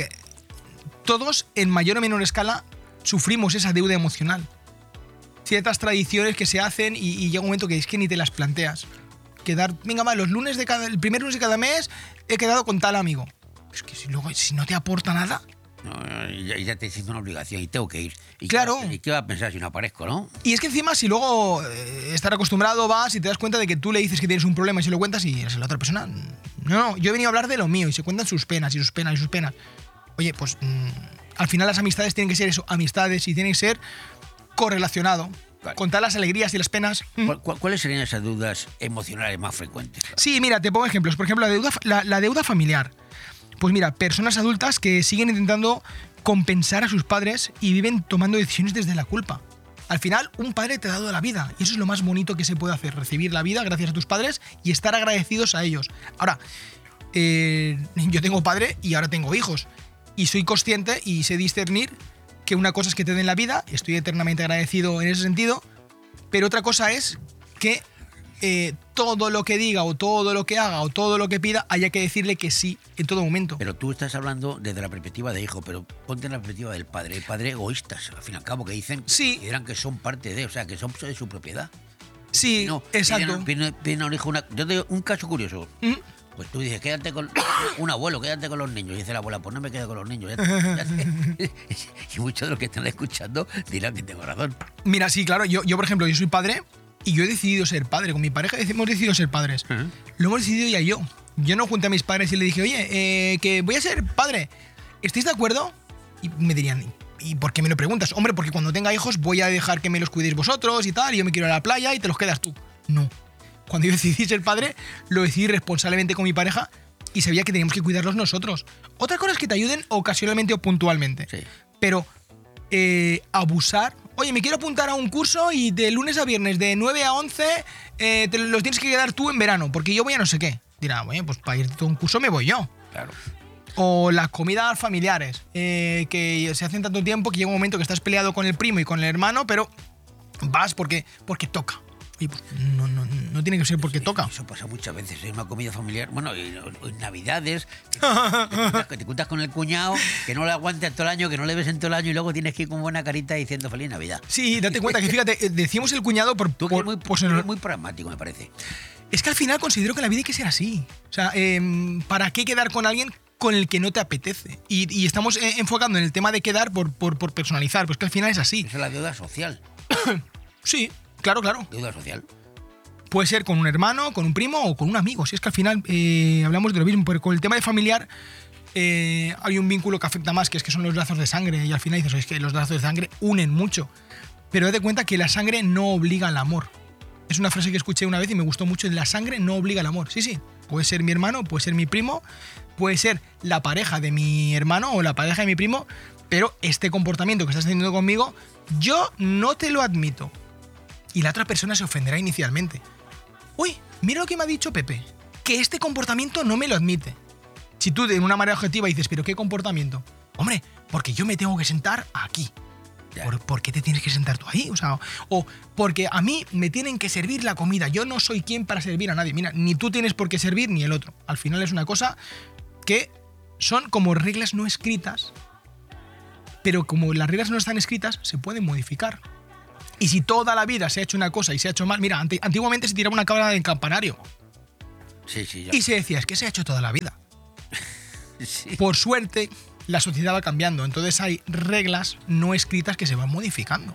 todos en mayor o menor escala sufrimos esa deuda emocional. Ciertas tradiciones que se hacen y llega un momento que es que ni te las planteas. Venga, va, el primer lunes de cada mes he quedado con tal amigo. Es que si no te aporta nada... No, ya te siento una obligación y tengo que ir. Claro. ¿Y qué va a pensar si no aparezco, no? Y es que encima si luego estar acostumbrado vas y te das cuenta de que tú le dices que tienes un problema y se lo cuentas y eres la otra persona... No, yo he venido a hablar de lo mío y se cuentan sus penas y sus penas y sus penas. Oye, pues al final las amistades tienen que ser eso, amistades, y tienen que ser correlacionado. Vale. Contar las alegrías y las penas. ¿Cuáles serían esas deudas emocionales más frecuentes? Sí, mira, te pongo ejemplos. Por ejemplo, la deuda familiar. Pues mira, personas adultas que siguen intentando compensar a sus padres y viven tomando decisiones desde la culpa. Al final, un padre te ha dado la vida y eso es lo más bonito que se puede hacer, recibir la vida gracias a tus padres y estar agradecidos a ellos. Ahora, yo tengo padre y ahora tengo hijos y soy consciente y sé discernir que una cosa es que te den la vida, estoy eternamente agradecido en ese sentido, pero otra cosa es que todo lo que diga o todo lo que haga o todo lo que pida haya que decirle que sí en todo momento. Pero tú estás hablando desde la perspectiva de hijo, pero ponte en la perspectiva del padre. El padre egoístas, al fin y al cabo, que dicen sí. Que dirán que son parte de, o sea, que son de su propiedad. Sí, no, exacto. Piden a un hijo yo te digo un caso curioso. Pues tú dices, quédate con un abuelo, quédate con los niños. Y dice la abuela, pues no me quedo con los niños. Y muchos de los que están escuchando dirán que tengo razón. Mira, sí, claro, yo por ejemplo, yo soy padre y yo he decidido ser padre. Con mi pareja hemos decidido ser padres. Lo hemos decidido ya yo. Yo no junté a mis padres y le dije, oye, que voy a ser padre. ¿Estáis de acuerdo? Y me dirían, ¿y por qué me lo preguntas? Hombre, porque cuando tenga hijos voy a dejar que me los cuidéis vosotros y tal, y yo me quiero ir a la playa y te los quedas tú. No. Cuando yo decidí ser padre, lo decidí responsablemente con mi pareja y sabía que teníamos que cuidarlos nosotros. Otra cosa es que te ayuden ocasionalmente o puntualmente. Sí. Pero abusar... Oye, me quiero apuntar a un curso y de lunes a viernes, de 9 a 11, te los tienes que quedar tú en verano, porque yo voy a no sé qué. Dirá, bueno, pues para irte a un curso me voy yo. Claro. O las comidas familiares, que se hacen tanto tiempo que llega un momento que estás peleado con el primo y con el hermano, pero vas porque toca. Y pues no tiene que ser porque toca. Eso pasa muchas veces en una comida familiar. Bueno, en Navidades, que te juntas con el cuñado, que no le aguantas todo el año, que no le ves en todo el año y luego tienes que ir con buena carita diciendo Feliz Navidad. Sí, date cuenta que, fíjate, decimos el cuñado por... Tú que eres muy pragmático, me parece. Es que al final considero que la vida hay que ser así. O sea, ¿para qué quedar con alguien con el que no te apetece? Y estamos enfocando en el tema de quedar por personalizar, pues que al final es así. Esa es la deuda social. Sí. Claro. Deuda social. Puede ser con un hermano, con un primo o con un amigo. Si es que al final hablamos de lo mismo, pero con el tema de familiar hay un vínculo que afecta más, que son los lazos de sangre. Y al final dices, es que los lazos de sangre unen mucho. Pero date cuenta que la sangre no obliga al amor. Es una frase que escuché una vez y me gustó mucho. La sangre no obliga al amor. Sí. Puede ser mi hermano, puede ser mi primo, puede ser la pareja de mi hermano o la pareja de mi primo, pero este comportamiento que estás teniendo conmigo, yo no te lo admito. Y la otra persona se ofenderá inicialmente. Uy, mira lo que me ha dicho Pepe, que este comportamiento no me lo admite. Si tú de una manera objetiva dices, ¿pero qué comportamiento? Hombre, porque yo me tengo que sentar aquí. ¿Por qué te tienes que sentar tú ahí? O sea, o porque a mí me tienen que servir la comida. Yo no soy quien para servir a nadie. Mira, ni tú tienes por qué servir ni el otro. Al final es una cosa que son como reglas no escritas, pero como las reglas no están escritas, se pueden modificar. Y si toda la vida se ha hecho una cosa y se ha hecho mal... Mira, antiguamente se tiraba una cabra del campanario. Sí, ya. Y se decía, es que se ha hecho toda la vida. Sí. Por suerte, la sociedad va cambiando. Entonces hay reglas no escritas que se van modificando.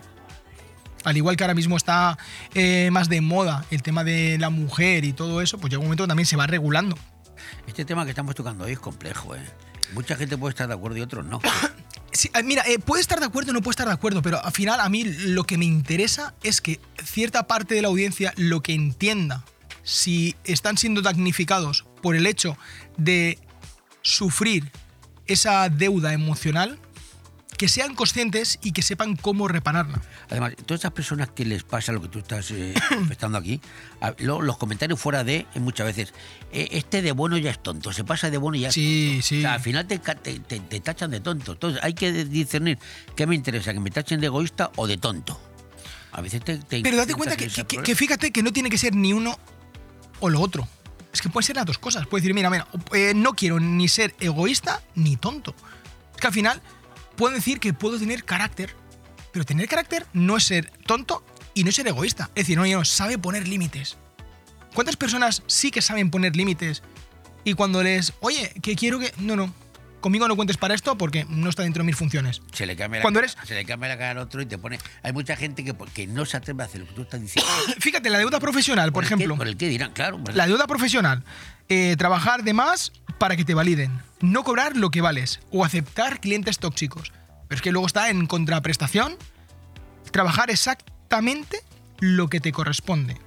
Al igual que ahora mismo está más de moda el tema de la mujer y todo eso, pues llega un momento que también se va regulando. Este tema que estamos tocando hoy es complejo, ¿eh? Mucha gente puede estar de acuerdo y otros no. Sí, mira, puede estar de acuerdo o no puede estar de acuerdo, pero al final a mí lo que me interesa es que cierta parte de la audiencia lo que entienda si están siendo damnificados por el hecho de sufrir esa deuda emocional, que sean conscientes y que sepan cómo repararla. Además, todas esas personas que les pasa lo que tú estás manifestando aquí, los comentarios fuera de, muchas veces, este de bueno ya es tonto, se pasa de bueno y ya es tonto. Sí. O sea, al final te tachan de tonto. Entonces hay que discernir qué me interesa, que me tachen de egoísta o de tonto. A veces Pero date cuenta que fíjate que no tiene que ser ni uno o lo otro. Es que pueden ser las dos cosas. Puedes decir, mira, no quiero ni ser egoísta ni tonto. Es que al final puedo decir que puedo tener carácter, pero tener carácter no es ser tonto y no es ser egoísta. Es decir, no, sabe poner límites. ¿Cuántas personas sí que saben poner límites? Y cuando les, oye, que quiero que... No, conmigo no cuentes para esto porque no está dentro de mis funciones. Se le cambia la cara al otro y te pone... Hay mucha gente que no se atreve a hacer lo que tú estás diciendo. Fíjate, la deuda profesional, por ejemplo. ¿Por el qué dirán? Claro. ¿Verdad? La deuda profesional. Trabajar de más para que te validen. No cobrar lo que vales. O aceptar clientes tóxicos. Pero es que luego está en contraprestación. Trabajar exactamente lo que te corresponde.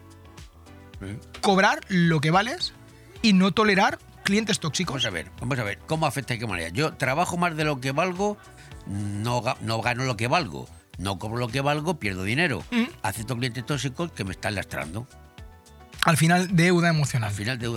Cobrar lo que vales y no tolerar clientes tóxicos. Vamos a ver, ¿cómo afecta de qué manera? Yo trabajo más de lo que valgo, no gano lo que valgo, no cobro lo que valgo, pierdo dinero. Acepto clientes tóxicos que me están lastrando. Al final, deuda emocional.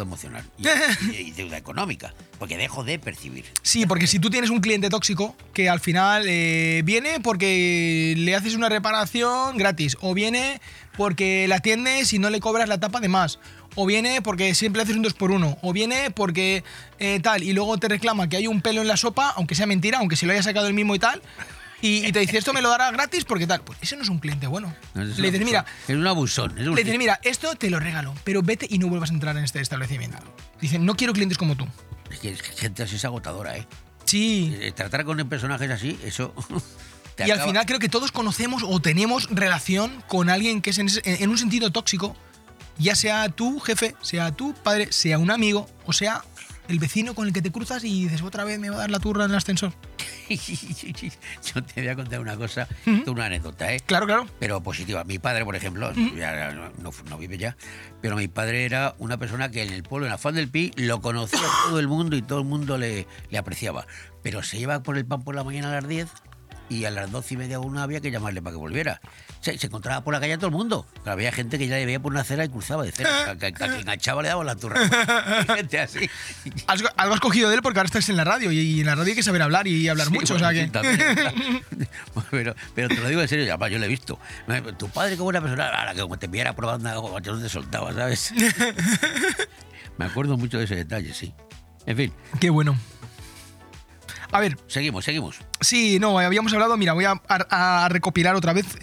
Y deuda económica, porque dejo de percibir. Sí, porque si tú tienes un cliente tóxico que al final viene porque le haces una reparación gratis, o viene porque la atiendes y no le cobras la tapa de más, o viene porque siempre haces un 2x1, o viene porque tal, y luego te reclama que hay un pelo en la sopa, aunque sea mentira, aunque se lo haya sacado el mismo y tal, y te dice, esto me lo dará gratis porque tal. Pues ese no es un cliente bueno. No, le dices, mira... Es un abusón. Le dices, mira, esto te lo regalo, pero vete y no vuelvas a entrar en este establecimiento. Dicen, no quiero clientes como tú. Es que gente así es agotadora, ¿eh? Sí. Tratar con personajes así, eso... Y al final creo que todos conocemos o tenemos relación con alguien que es en un sentido tóxico, ya sea tu jefe, sea tu padre, sea un amigo, o sea el vecino con el que te cruzas y dices, otra vez me va a dar la turra en el ascensor. Yo te voy a contar una cosa, una anécdota, ¿eh? Claro. Pero positiva. Mi padre, por ejemplo, ya no vive ya, pero mi padre era una persona que en el pueblo, en Afán del Pi, lo conocía todo el mundo y todo el mundo le apreciaba. Pero se iba por el pan por la mañana a las 10 y a las 12:30 o 1 había que llamarle para que volviera. Se encontraba por la calle a todo el mundo. Pero había gente que ya le veía por una acera y cruzaba de cera. Que enganchaba le daba la turra. Gente así. Algo has cogido de él porque ahora estás en la radio y en la radio hay que saber hablar y hablar mucho. Bueno, o sea que... sí, también, pero te lo digo en serio, ya, yo lo he visto. Tu padre como una persona, ahora que como te viera probando algo, yo no te soltaba, ¿sabes? Me acuerdo mucho de ese detalle, sí. En fin. Qué bueno. A ver. Seguimos. Sí, no, habíamos hablado, mira, voy a recopilar otra vez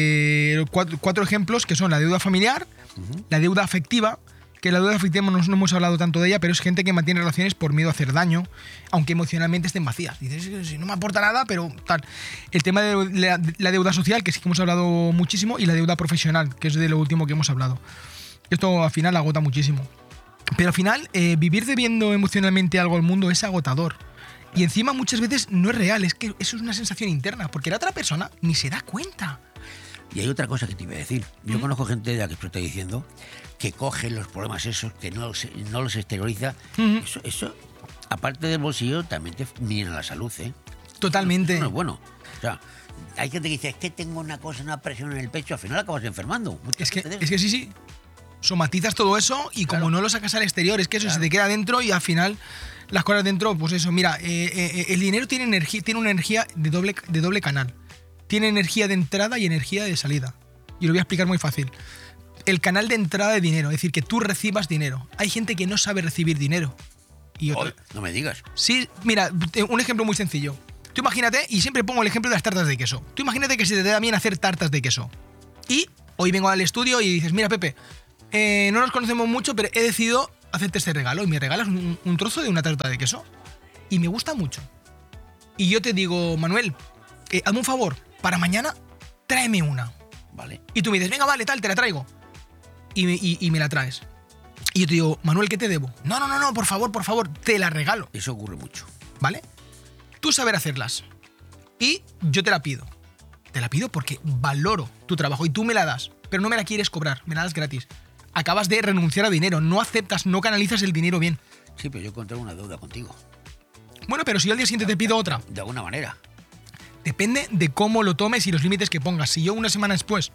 4 ejemplos que son la deuda familiar, la deuda afectiva, que la deuda afectiva no hemos hablado tanto de ella, pero es gente que mantiene relaciones por miedo a hacer daño, aunque emocionalmente estén vacías. Dices, si no me aporta nada, pero tal. El tema de la deuda social, que sí que hemos hablado muchísimo, y la deuda profesional, que es de lo último que hemos hablado. Esto al final agota muchísimo. Pero al final, vivir debiendo emocionalmente algo al mundo es agotador. Y encima muchas veces no es real, es que eso es una sensación interna, porque la otra persona ni se da cuenta. Y hay otra cosa que te iba a decir. Yo conozco gente de la que tú estás diciendo que coge los problemas esos, que no los exterioriza. Eso, aparte del bolsillo, también te mina la salud, ¿eh? Totalmente. Eso no es bueno. O sea, hay gente que dice, es que tengo una presión en el pecho, al final acabas enfermando. Es que sí. Somatizas todo eso y como no lo sacas al exterior, es que eso se te queda dentro y al final las cosas dentro, pues eso, mira, el dinero tiene una energía de doble canal. Tiene energía de entrada y energía de salida. Y lo voy a explicar muy fácil. El canal de entrada de dinero, es decir, que tú recibas dinero. Hay gente que no sabe recibir dinero. Y otra. No me digas. Sí, mira, un ejemplo muy sencillo. Tú imagínate, y siempre pongo el ejemplo de las tartas de queso. Tú imagínate que se te da bien hacer tartas de queso. Y hoy vengo al estudio y dices, mira, Pepe, no nos conocemos mucho, pero he decidido hacerte este regalo. Y me regalas un trozo de una tarta de queso. Y me gusta mucho. Y yo te digo, Manuel, hazme un favor, para mañana tráeme una. Vale. Y tú me dices, venga, vale, tal, te la traigo. Y me la traes. Y yo te digo, Manuel, ¿qué te debo? No, por favor, te la regalo. Eso ocurre mucho. ¿Vale? Tú saber hacerlas. Y yo te la pido. Te la pido porque valoro tu trabajo y tú me la das. Pero no me la quieres cobrar, me la das gratis. Acabas de renunciar a dinero, no aceptas, no canalizas el dinero bien. Sí, pero yo contraigo una deuda contigo. Bueno, pero si yo al día siguiente te pido otra. De alguna manera. Depende de cómo lo tomes y los límites que pongas. Si yo una semana después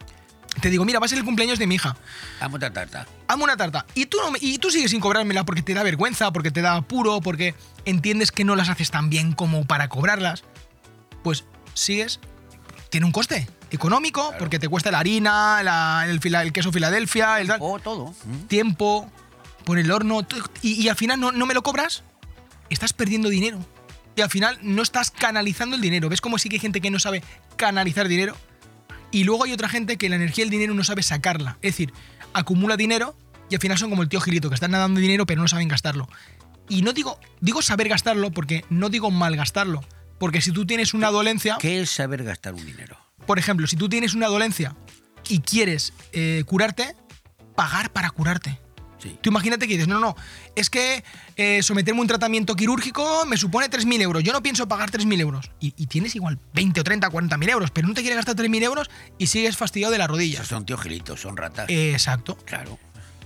te digo, mira, va a ser el cumpleaños de mi hija. Hazme otra tarta. Hazme una tarta. Y tú sigues sin cobrármela porque te da vergüenza, porque te da apuro, porque entiendes que no las haces tan bien como para cobrarlas. Pues sigues. Tiene un coste económico, claro, porque te cuesta la harina, el queso Filadelfia, el tal. Todo. Tiempo, por el horno. Y al final no me lo cobras. Estás perdiendo dinero. Y al final no estás canalizando el dinero. ¿Ves cómo sí que hay gente que no sabe canalizar dinero? Y luego hay otra gente que la energía del dinero no sabe sacarla. Es decir, acumula dinero y al final son como el tío Gilito, que están nadando dinero pero no saben gastarlo. Y no digo saber gastarlo porque no digo malgastarlo. Porque si tú tienes una dolencia... ¿Qué es saber gastar un dinero? Por ejemplo, si tú tienes una dolencia y quieres curarte, pagar para curarte. Sí. Tú imagínate que dices, no, es que someterme a un tratamiento quirúrgico me supone 3.000 euros. Yo no pienso pagar 3.000 euros. Y tienes igual 20 o 30, 40.000 euros, pero no te quieres gastar 3.000 euros y sigues fastidiado de las rodillas. Esos son tío Gilitos, son ratas. Exacto. Claro.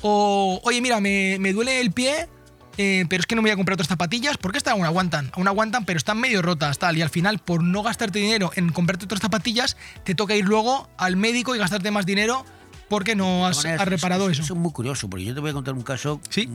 O, oye, mira, me duele el pie, pero es que no me voy a comprar otras zapatillas porque estas aún aguantan, pero están medio rotas, tal. Y al final, por no gastarte dinero en comprarte otras zapatillas, te toca ir luego al médico y gastarte más dinero porque no has reparado eso. Eso es muy curioso, porque yo te voy a contar un caso. ¿Sí?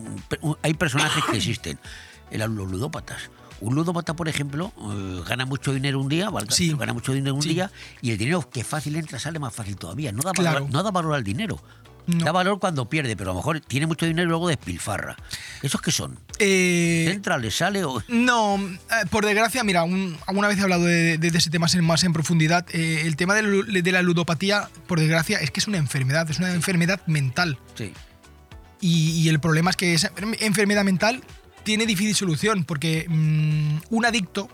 Hay personajes que existen, los ludópatas. Un ludópata, por ejemplo, gana mucho dinero un día, sí, gana mucho dinero un día, y el dinero que fácil entra sale más fácil todavía. No da valor al dinero. No. Da valor cuando pierde, pero a lo mejor tiene mucho dinero y luego despilfarra. ¿Esos qué son? ¿Entra, le sale o...? No, por desgracia, mira, alguna vez he hablado de ese tema más en profundidad. El tema de la ludopatía, por desgracia, es que es una enfermedad mental. Sí. Y el problema es que esa enfermedad mental tiene difícil solución, porque un adicto,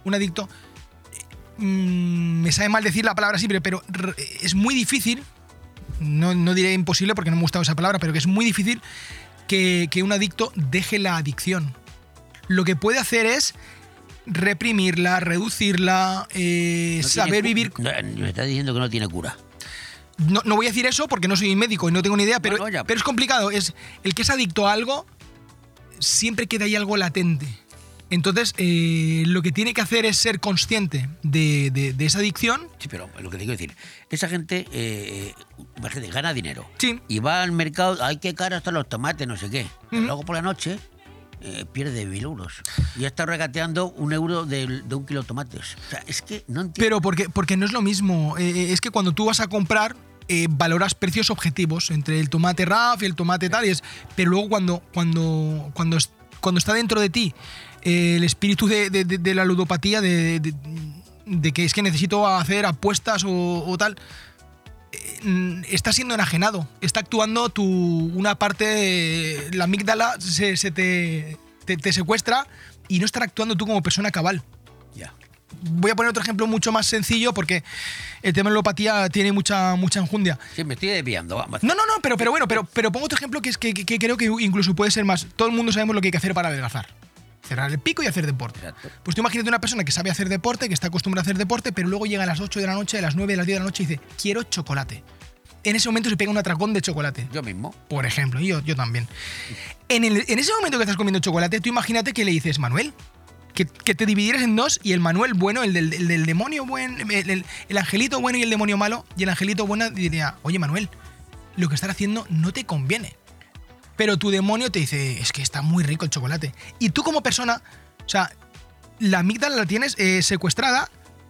me sabe mal decir la palabra siempre, pero es muy difícil. No diré imposible porque no me ha gustado esa palabra, pero que es muy difícil que un adicto deje la adicción. Lo que puede hacer es reprimirla, reducirla, saber vivir... Me está diciendo que no tiene cura. No voy a decir eso porque no soy médico y no tengo ni idea, pero es complicado. Es el que es adicto a algo, siempre queda ahí algo latente. Entonces, lo que tiene que hacer es ser consciente de esa adicción. Sí, pero lo que te quiero decir, esa gente gana dinero. Sí. Y va al mercado, ¡ay, qué caro están los tomates, no sé qué! Luego por la noche pierde 1.000 euros. Y ya está regateando 1 euro de 1 kilo de tomates. O sea, es que no entiendo. Pero porque no es lo mismo. Es que cuando tú vas a comprar, valoras precios objetivos entre el tomate RAF y el tomate tal. Pero luego cuando está dentro de ti el espíritu de la ludopatía, de que es que necesito hacer apuestas o tal, está siendo enajenado, está actuando una parte, la amígdala te secuestra y no estar actuando tú como persona cabal. Ya. Voy a poner otro ejemplo mucho más sencillo porque el tema de la ludopatía tiene mucha enjundia. Sí, me estoy desviando. No, pero bueno, pero pongo otro ejemplo que creo que incluso puede ser más. Todo el mundo sabemos lo que hay que hacer para adelgazar. Cerrar el pico y hacer deporte. Exacto. Pues tú imagínate una persona que sabe hacer deporte, que está acostumbrada a hacer deporte, pero luego llega a las 8 de la noche, a las 9, a las 10 de la noche y dice, quiero chocolate. En ese momento se pega un atracón de chocolate. Yo mismo. Por ejemplo, y yo también. En ese momento que estás comiendo chocolate, tú imagínate que le dices, Manuel, que te dividieras en dos y el Manuel bueno, el del demonio bueno, el angelito bueno y el demonio malo, y el angelito bueno diría, oye Manuel, lo que estás haciendo no te conviene. pero tu demonio te dice, es que está muy rico el chocolate. Y tú como persona, o sea, la amígdala la tienes secuestrada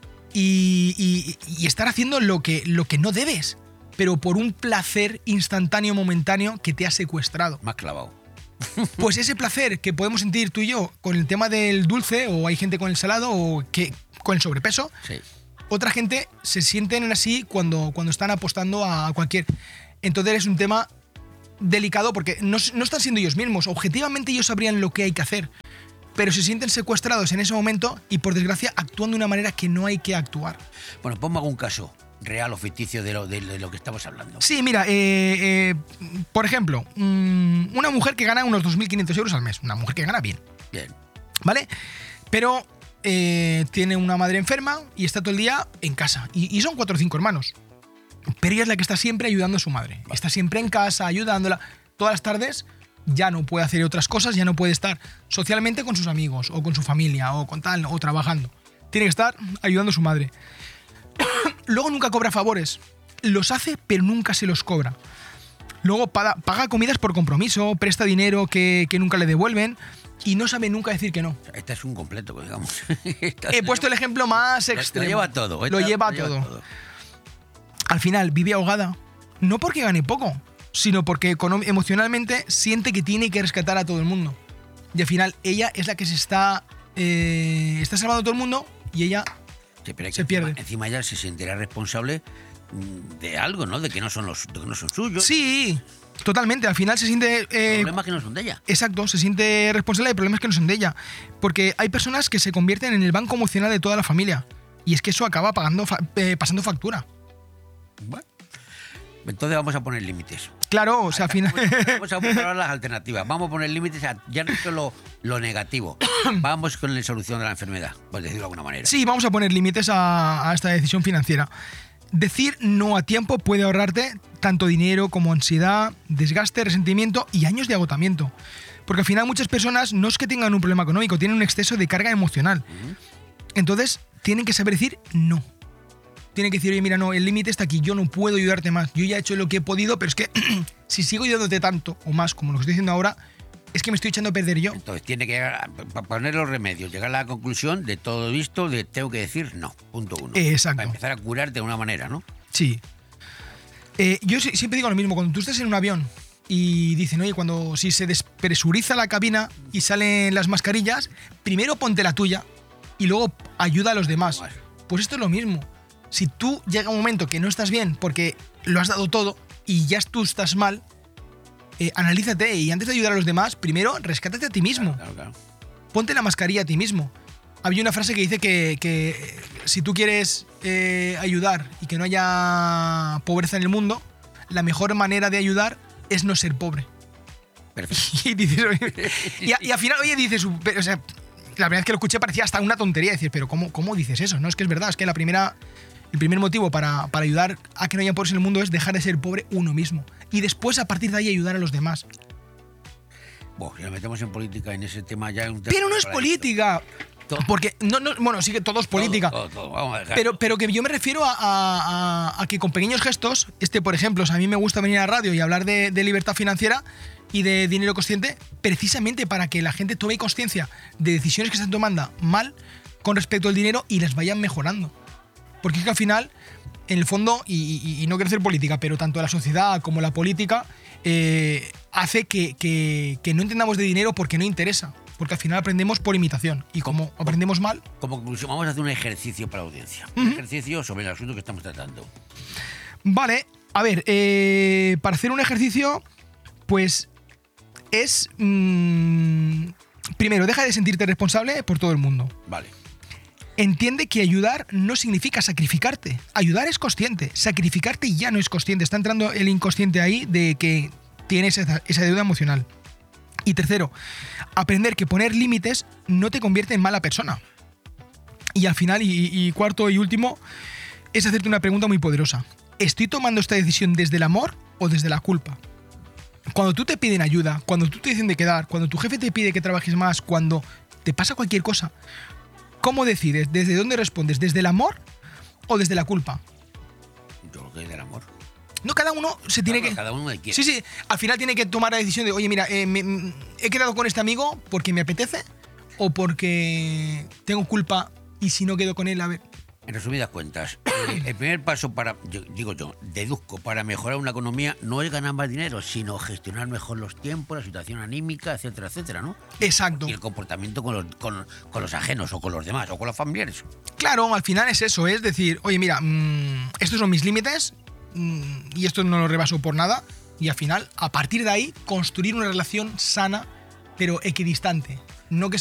y estar haciendo lo que no debes, pero por un placer instantáneo, momentáneo, que te ha secuestrado. Me has clavado. Pues ese placer que podemos sentir tú y yo con el tema del dulce, o hay gente con el salado, o que con el sobrepeso, Sí. otra gente se sienten así cuando están apostando a cualquier... Entonces es un tema delicado porque no están siendo ellos mismos. Objetivamente ellos sabrían lo que hay que hacer, pero se sienten secuestrados en ese momento y, por desgracia, actúan de una manera que no hay que actuar. Bueno, ponme algún caso real o ficticio de lo que estamos hablando. Sí, mira, por ejemplo, una mujer que gana unos 2.500 euros al mes. Una mujer que gana bien. Bien. ¿Vale? Pero tiene una madre enferma y está todo el día en casa. Y son 4 o 5 hermanos. Pero ella es la que está siempre ayudando a su madre. Vale. Está siempre en casa, ayudándola. Todas las tardes ya no puede hacer otras cosas, ya no puede estar socialmente con sus amigos, o con su familia, o con tal, o trabajando. Tiene que estar ayudando a su madre. Luego nunca cobra favores. Los hace, pero nunca se los cobra. Luego paga comidas por compromiso, presta dinero que nunca le devuelven y no sabe nunca decir que no. Este es un completo, digamos. He puesto el ejemplo más extremo. Lo lleva todo. Lo lleva todo. Al final vive ahogada, no porque gane poco, sino porque emocionalmente siente que tiene que rescatar a todo el mundo. Y al final ella es la que se está salvando a todo el mundo y ella sí, pero se pierde. Encima ella se sentirá responsable de algo, ¿no? De que no son suyos. Sí, totalmente. Al final se siente... problemas que no son de ella. Exacto, se siente responsable de problemas que no son de ella. Porque hay personas que se convierten en el banco emocional de toda la familia. Y es que eso acaba pasando factura. Bueno, entonces vamos a poner límites. Claro, o sea, al final... Vamos a buscar las alternativas. Vamos a poner límites a ya no solo lo negativo. Vamos con la solución de la enfermedad, por decirlo de alguna manera. Sí, vamos a poner límites a esta decisión financiera. Decir no a tiempo puede ahorrarte tanto dinero como ansiedad, desgaste, resentimiento y años de agotamiento. Porque al final muchas personas no es que tengan un problema económico, tienen un exceso de carga emocional. Entonces tienen que saber decir no. Tienen que decir, oye, mira, no, el límite está aquí, yo no puedo ayudarte más. Yo ya he hecho lo que he podido, pero es que si sigo ayudándote tanto o más como lo que estoy diciendo ahora, es que me estoy echando a perder yo. Entonces tiene que llegar a poner los remedios, llegar a la conclusión de todo visto, de tengo que decir no, punto 1. Exacto. Para empezar a curarte de una manera, ¿no? Sí. Yo siempre digo lo mismo, cuando tú estás en un avión y dicen, oye, si se despresuriza la cabina y salen las mascarillas, primero ponte la tuya y luego ayuda a los demás. Vale. Pues esto es lo mismo. Si tú llega un momento que no estás bien porque lo has dado todo y ya tú estás mal, analízate y antes de ayudar a los demás, primero rescátate a ti mismo. Claro. Ponte la mascarilla a ti mismo. Había una frase que dice que si tú quieres ayudar y que no haya pobreza en el mundo, la mejor manera de ayudar es no ser pobre. Perfecto. Y dices, y al final, oye, dices, o sea, la primera vez que lo escuché parecía hasta una tontería decir, pero ¿cómo dices eso? No, es que es verdad, es que el primer motivo para ayudar a que no haya pobres en el mundo es dejar de ser pobre uno mismo. Y después, a partir de ahí, ayudar a los demás. Bueno, si nos metemos en política, en ese tema ya es un tema... Pero no es política. Porque, bueno, sí que todo es política. Todo. Vamos a dejar. Pero que yo me refiero a que con pequeños gestos, por ejemplo, o sea, a mí me gusta venir a la radio y hablar de libertad financiera y de dinero consciente, precisamente para que la gente tome conciencia de decisiones que se están tomando mal con respecto al dinero y las vayan mejorando. Porque es que al final, en el fondo, y no quiero hacer política, pero tanto la sociedad como la política hace que no entendamos de dinero porque no interesa. Porque al final aprendemos por imitación. Y como aprendemos mal... Como conclusión, vamos a hacer un ejercicio para la audiencia. Un ejercicio sobre el asunto que estamos tratando. Vale, a ver, para hacer un ejercicio, pues es... primero, deja de sentirte responsable por todo el mundo. Vale. Entiende que ayudar no significa sacrificarte. Ayudar es consciente. Sacrificarte ya no es consciente. Está entrando el inconsciente ahí de que tienes esa deuda emocional. Y tercero, aprender que poner límites no te convierte en mala persona. Y al final, y cuarto y último, es hacerte una pregunta muy poderosa. ¿Estoy tomando esta decisión desde el amor o desde la culpa? Cuando tú te piden ayuda, cuando tú te dicen de quedar, cuando tu jefe te pide que trabajes más, cuando te pasa cualquier cosa, ¿cómo decides? ¿Desde dónde respondes? ¿Desde el amor o desde la culpa? Yo creo que del amor. No, cada uno se tiene que... Cada uno que quiere. Sí, al final tiene que tomar la decisión de, oye, mira, he quedado con este amigo porque me apetece o porque tengo culpa y si no quedo con él, a ver... En resumidas cuentas, el primer paso deduzco, para mejorar una economía no es ganar más dinero, sino gestionar mejor los tiempos, la situación anímica, etcétera, etcétera, ¿no? Exacto. Y el comportamiento con los ajenos o con los demás o con los familiares. Claro, al final es eso, es decir, oye, mira, estos son mis límites y esto no lo rebaso por nada y al final, a partir de ahí, construir una relación sana pero equidistante. No que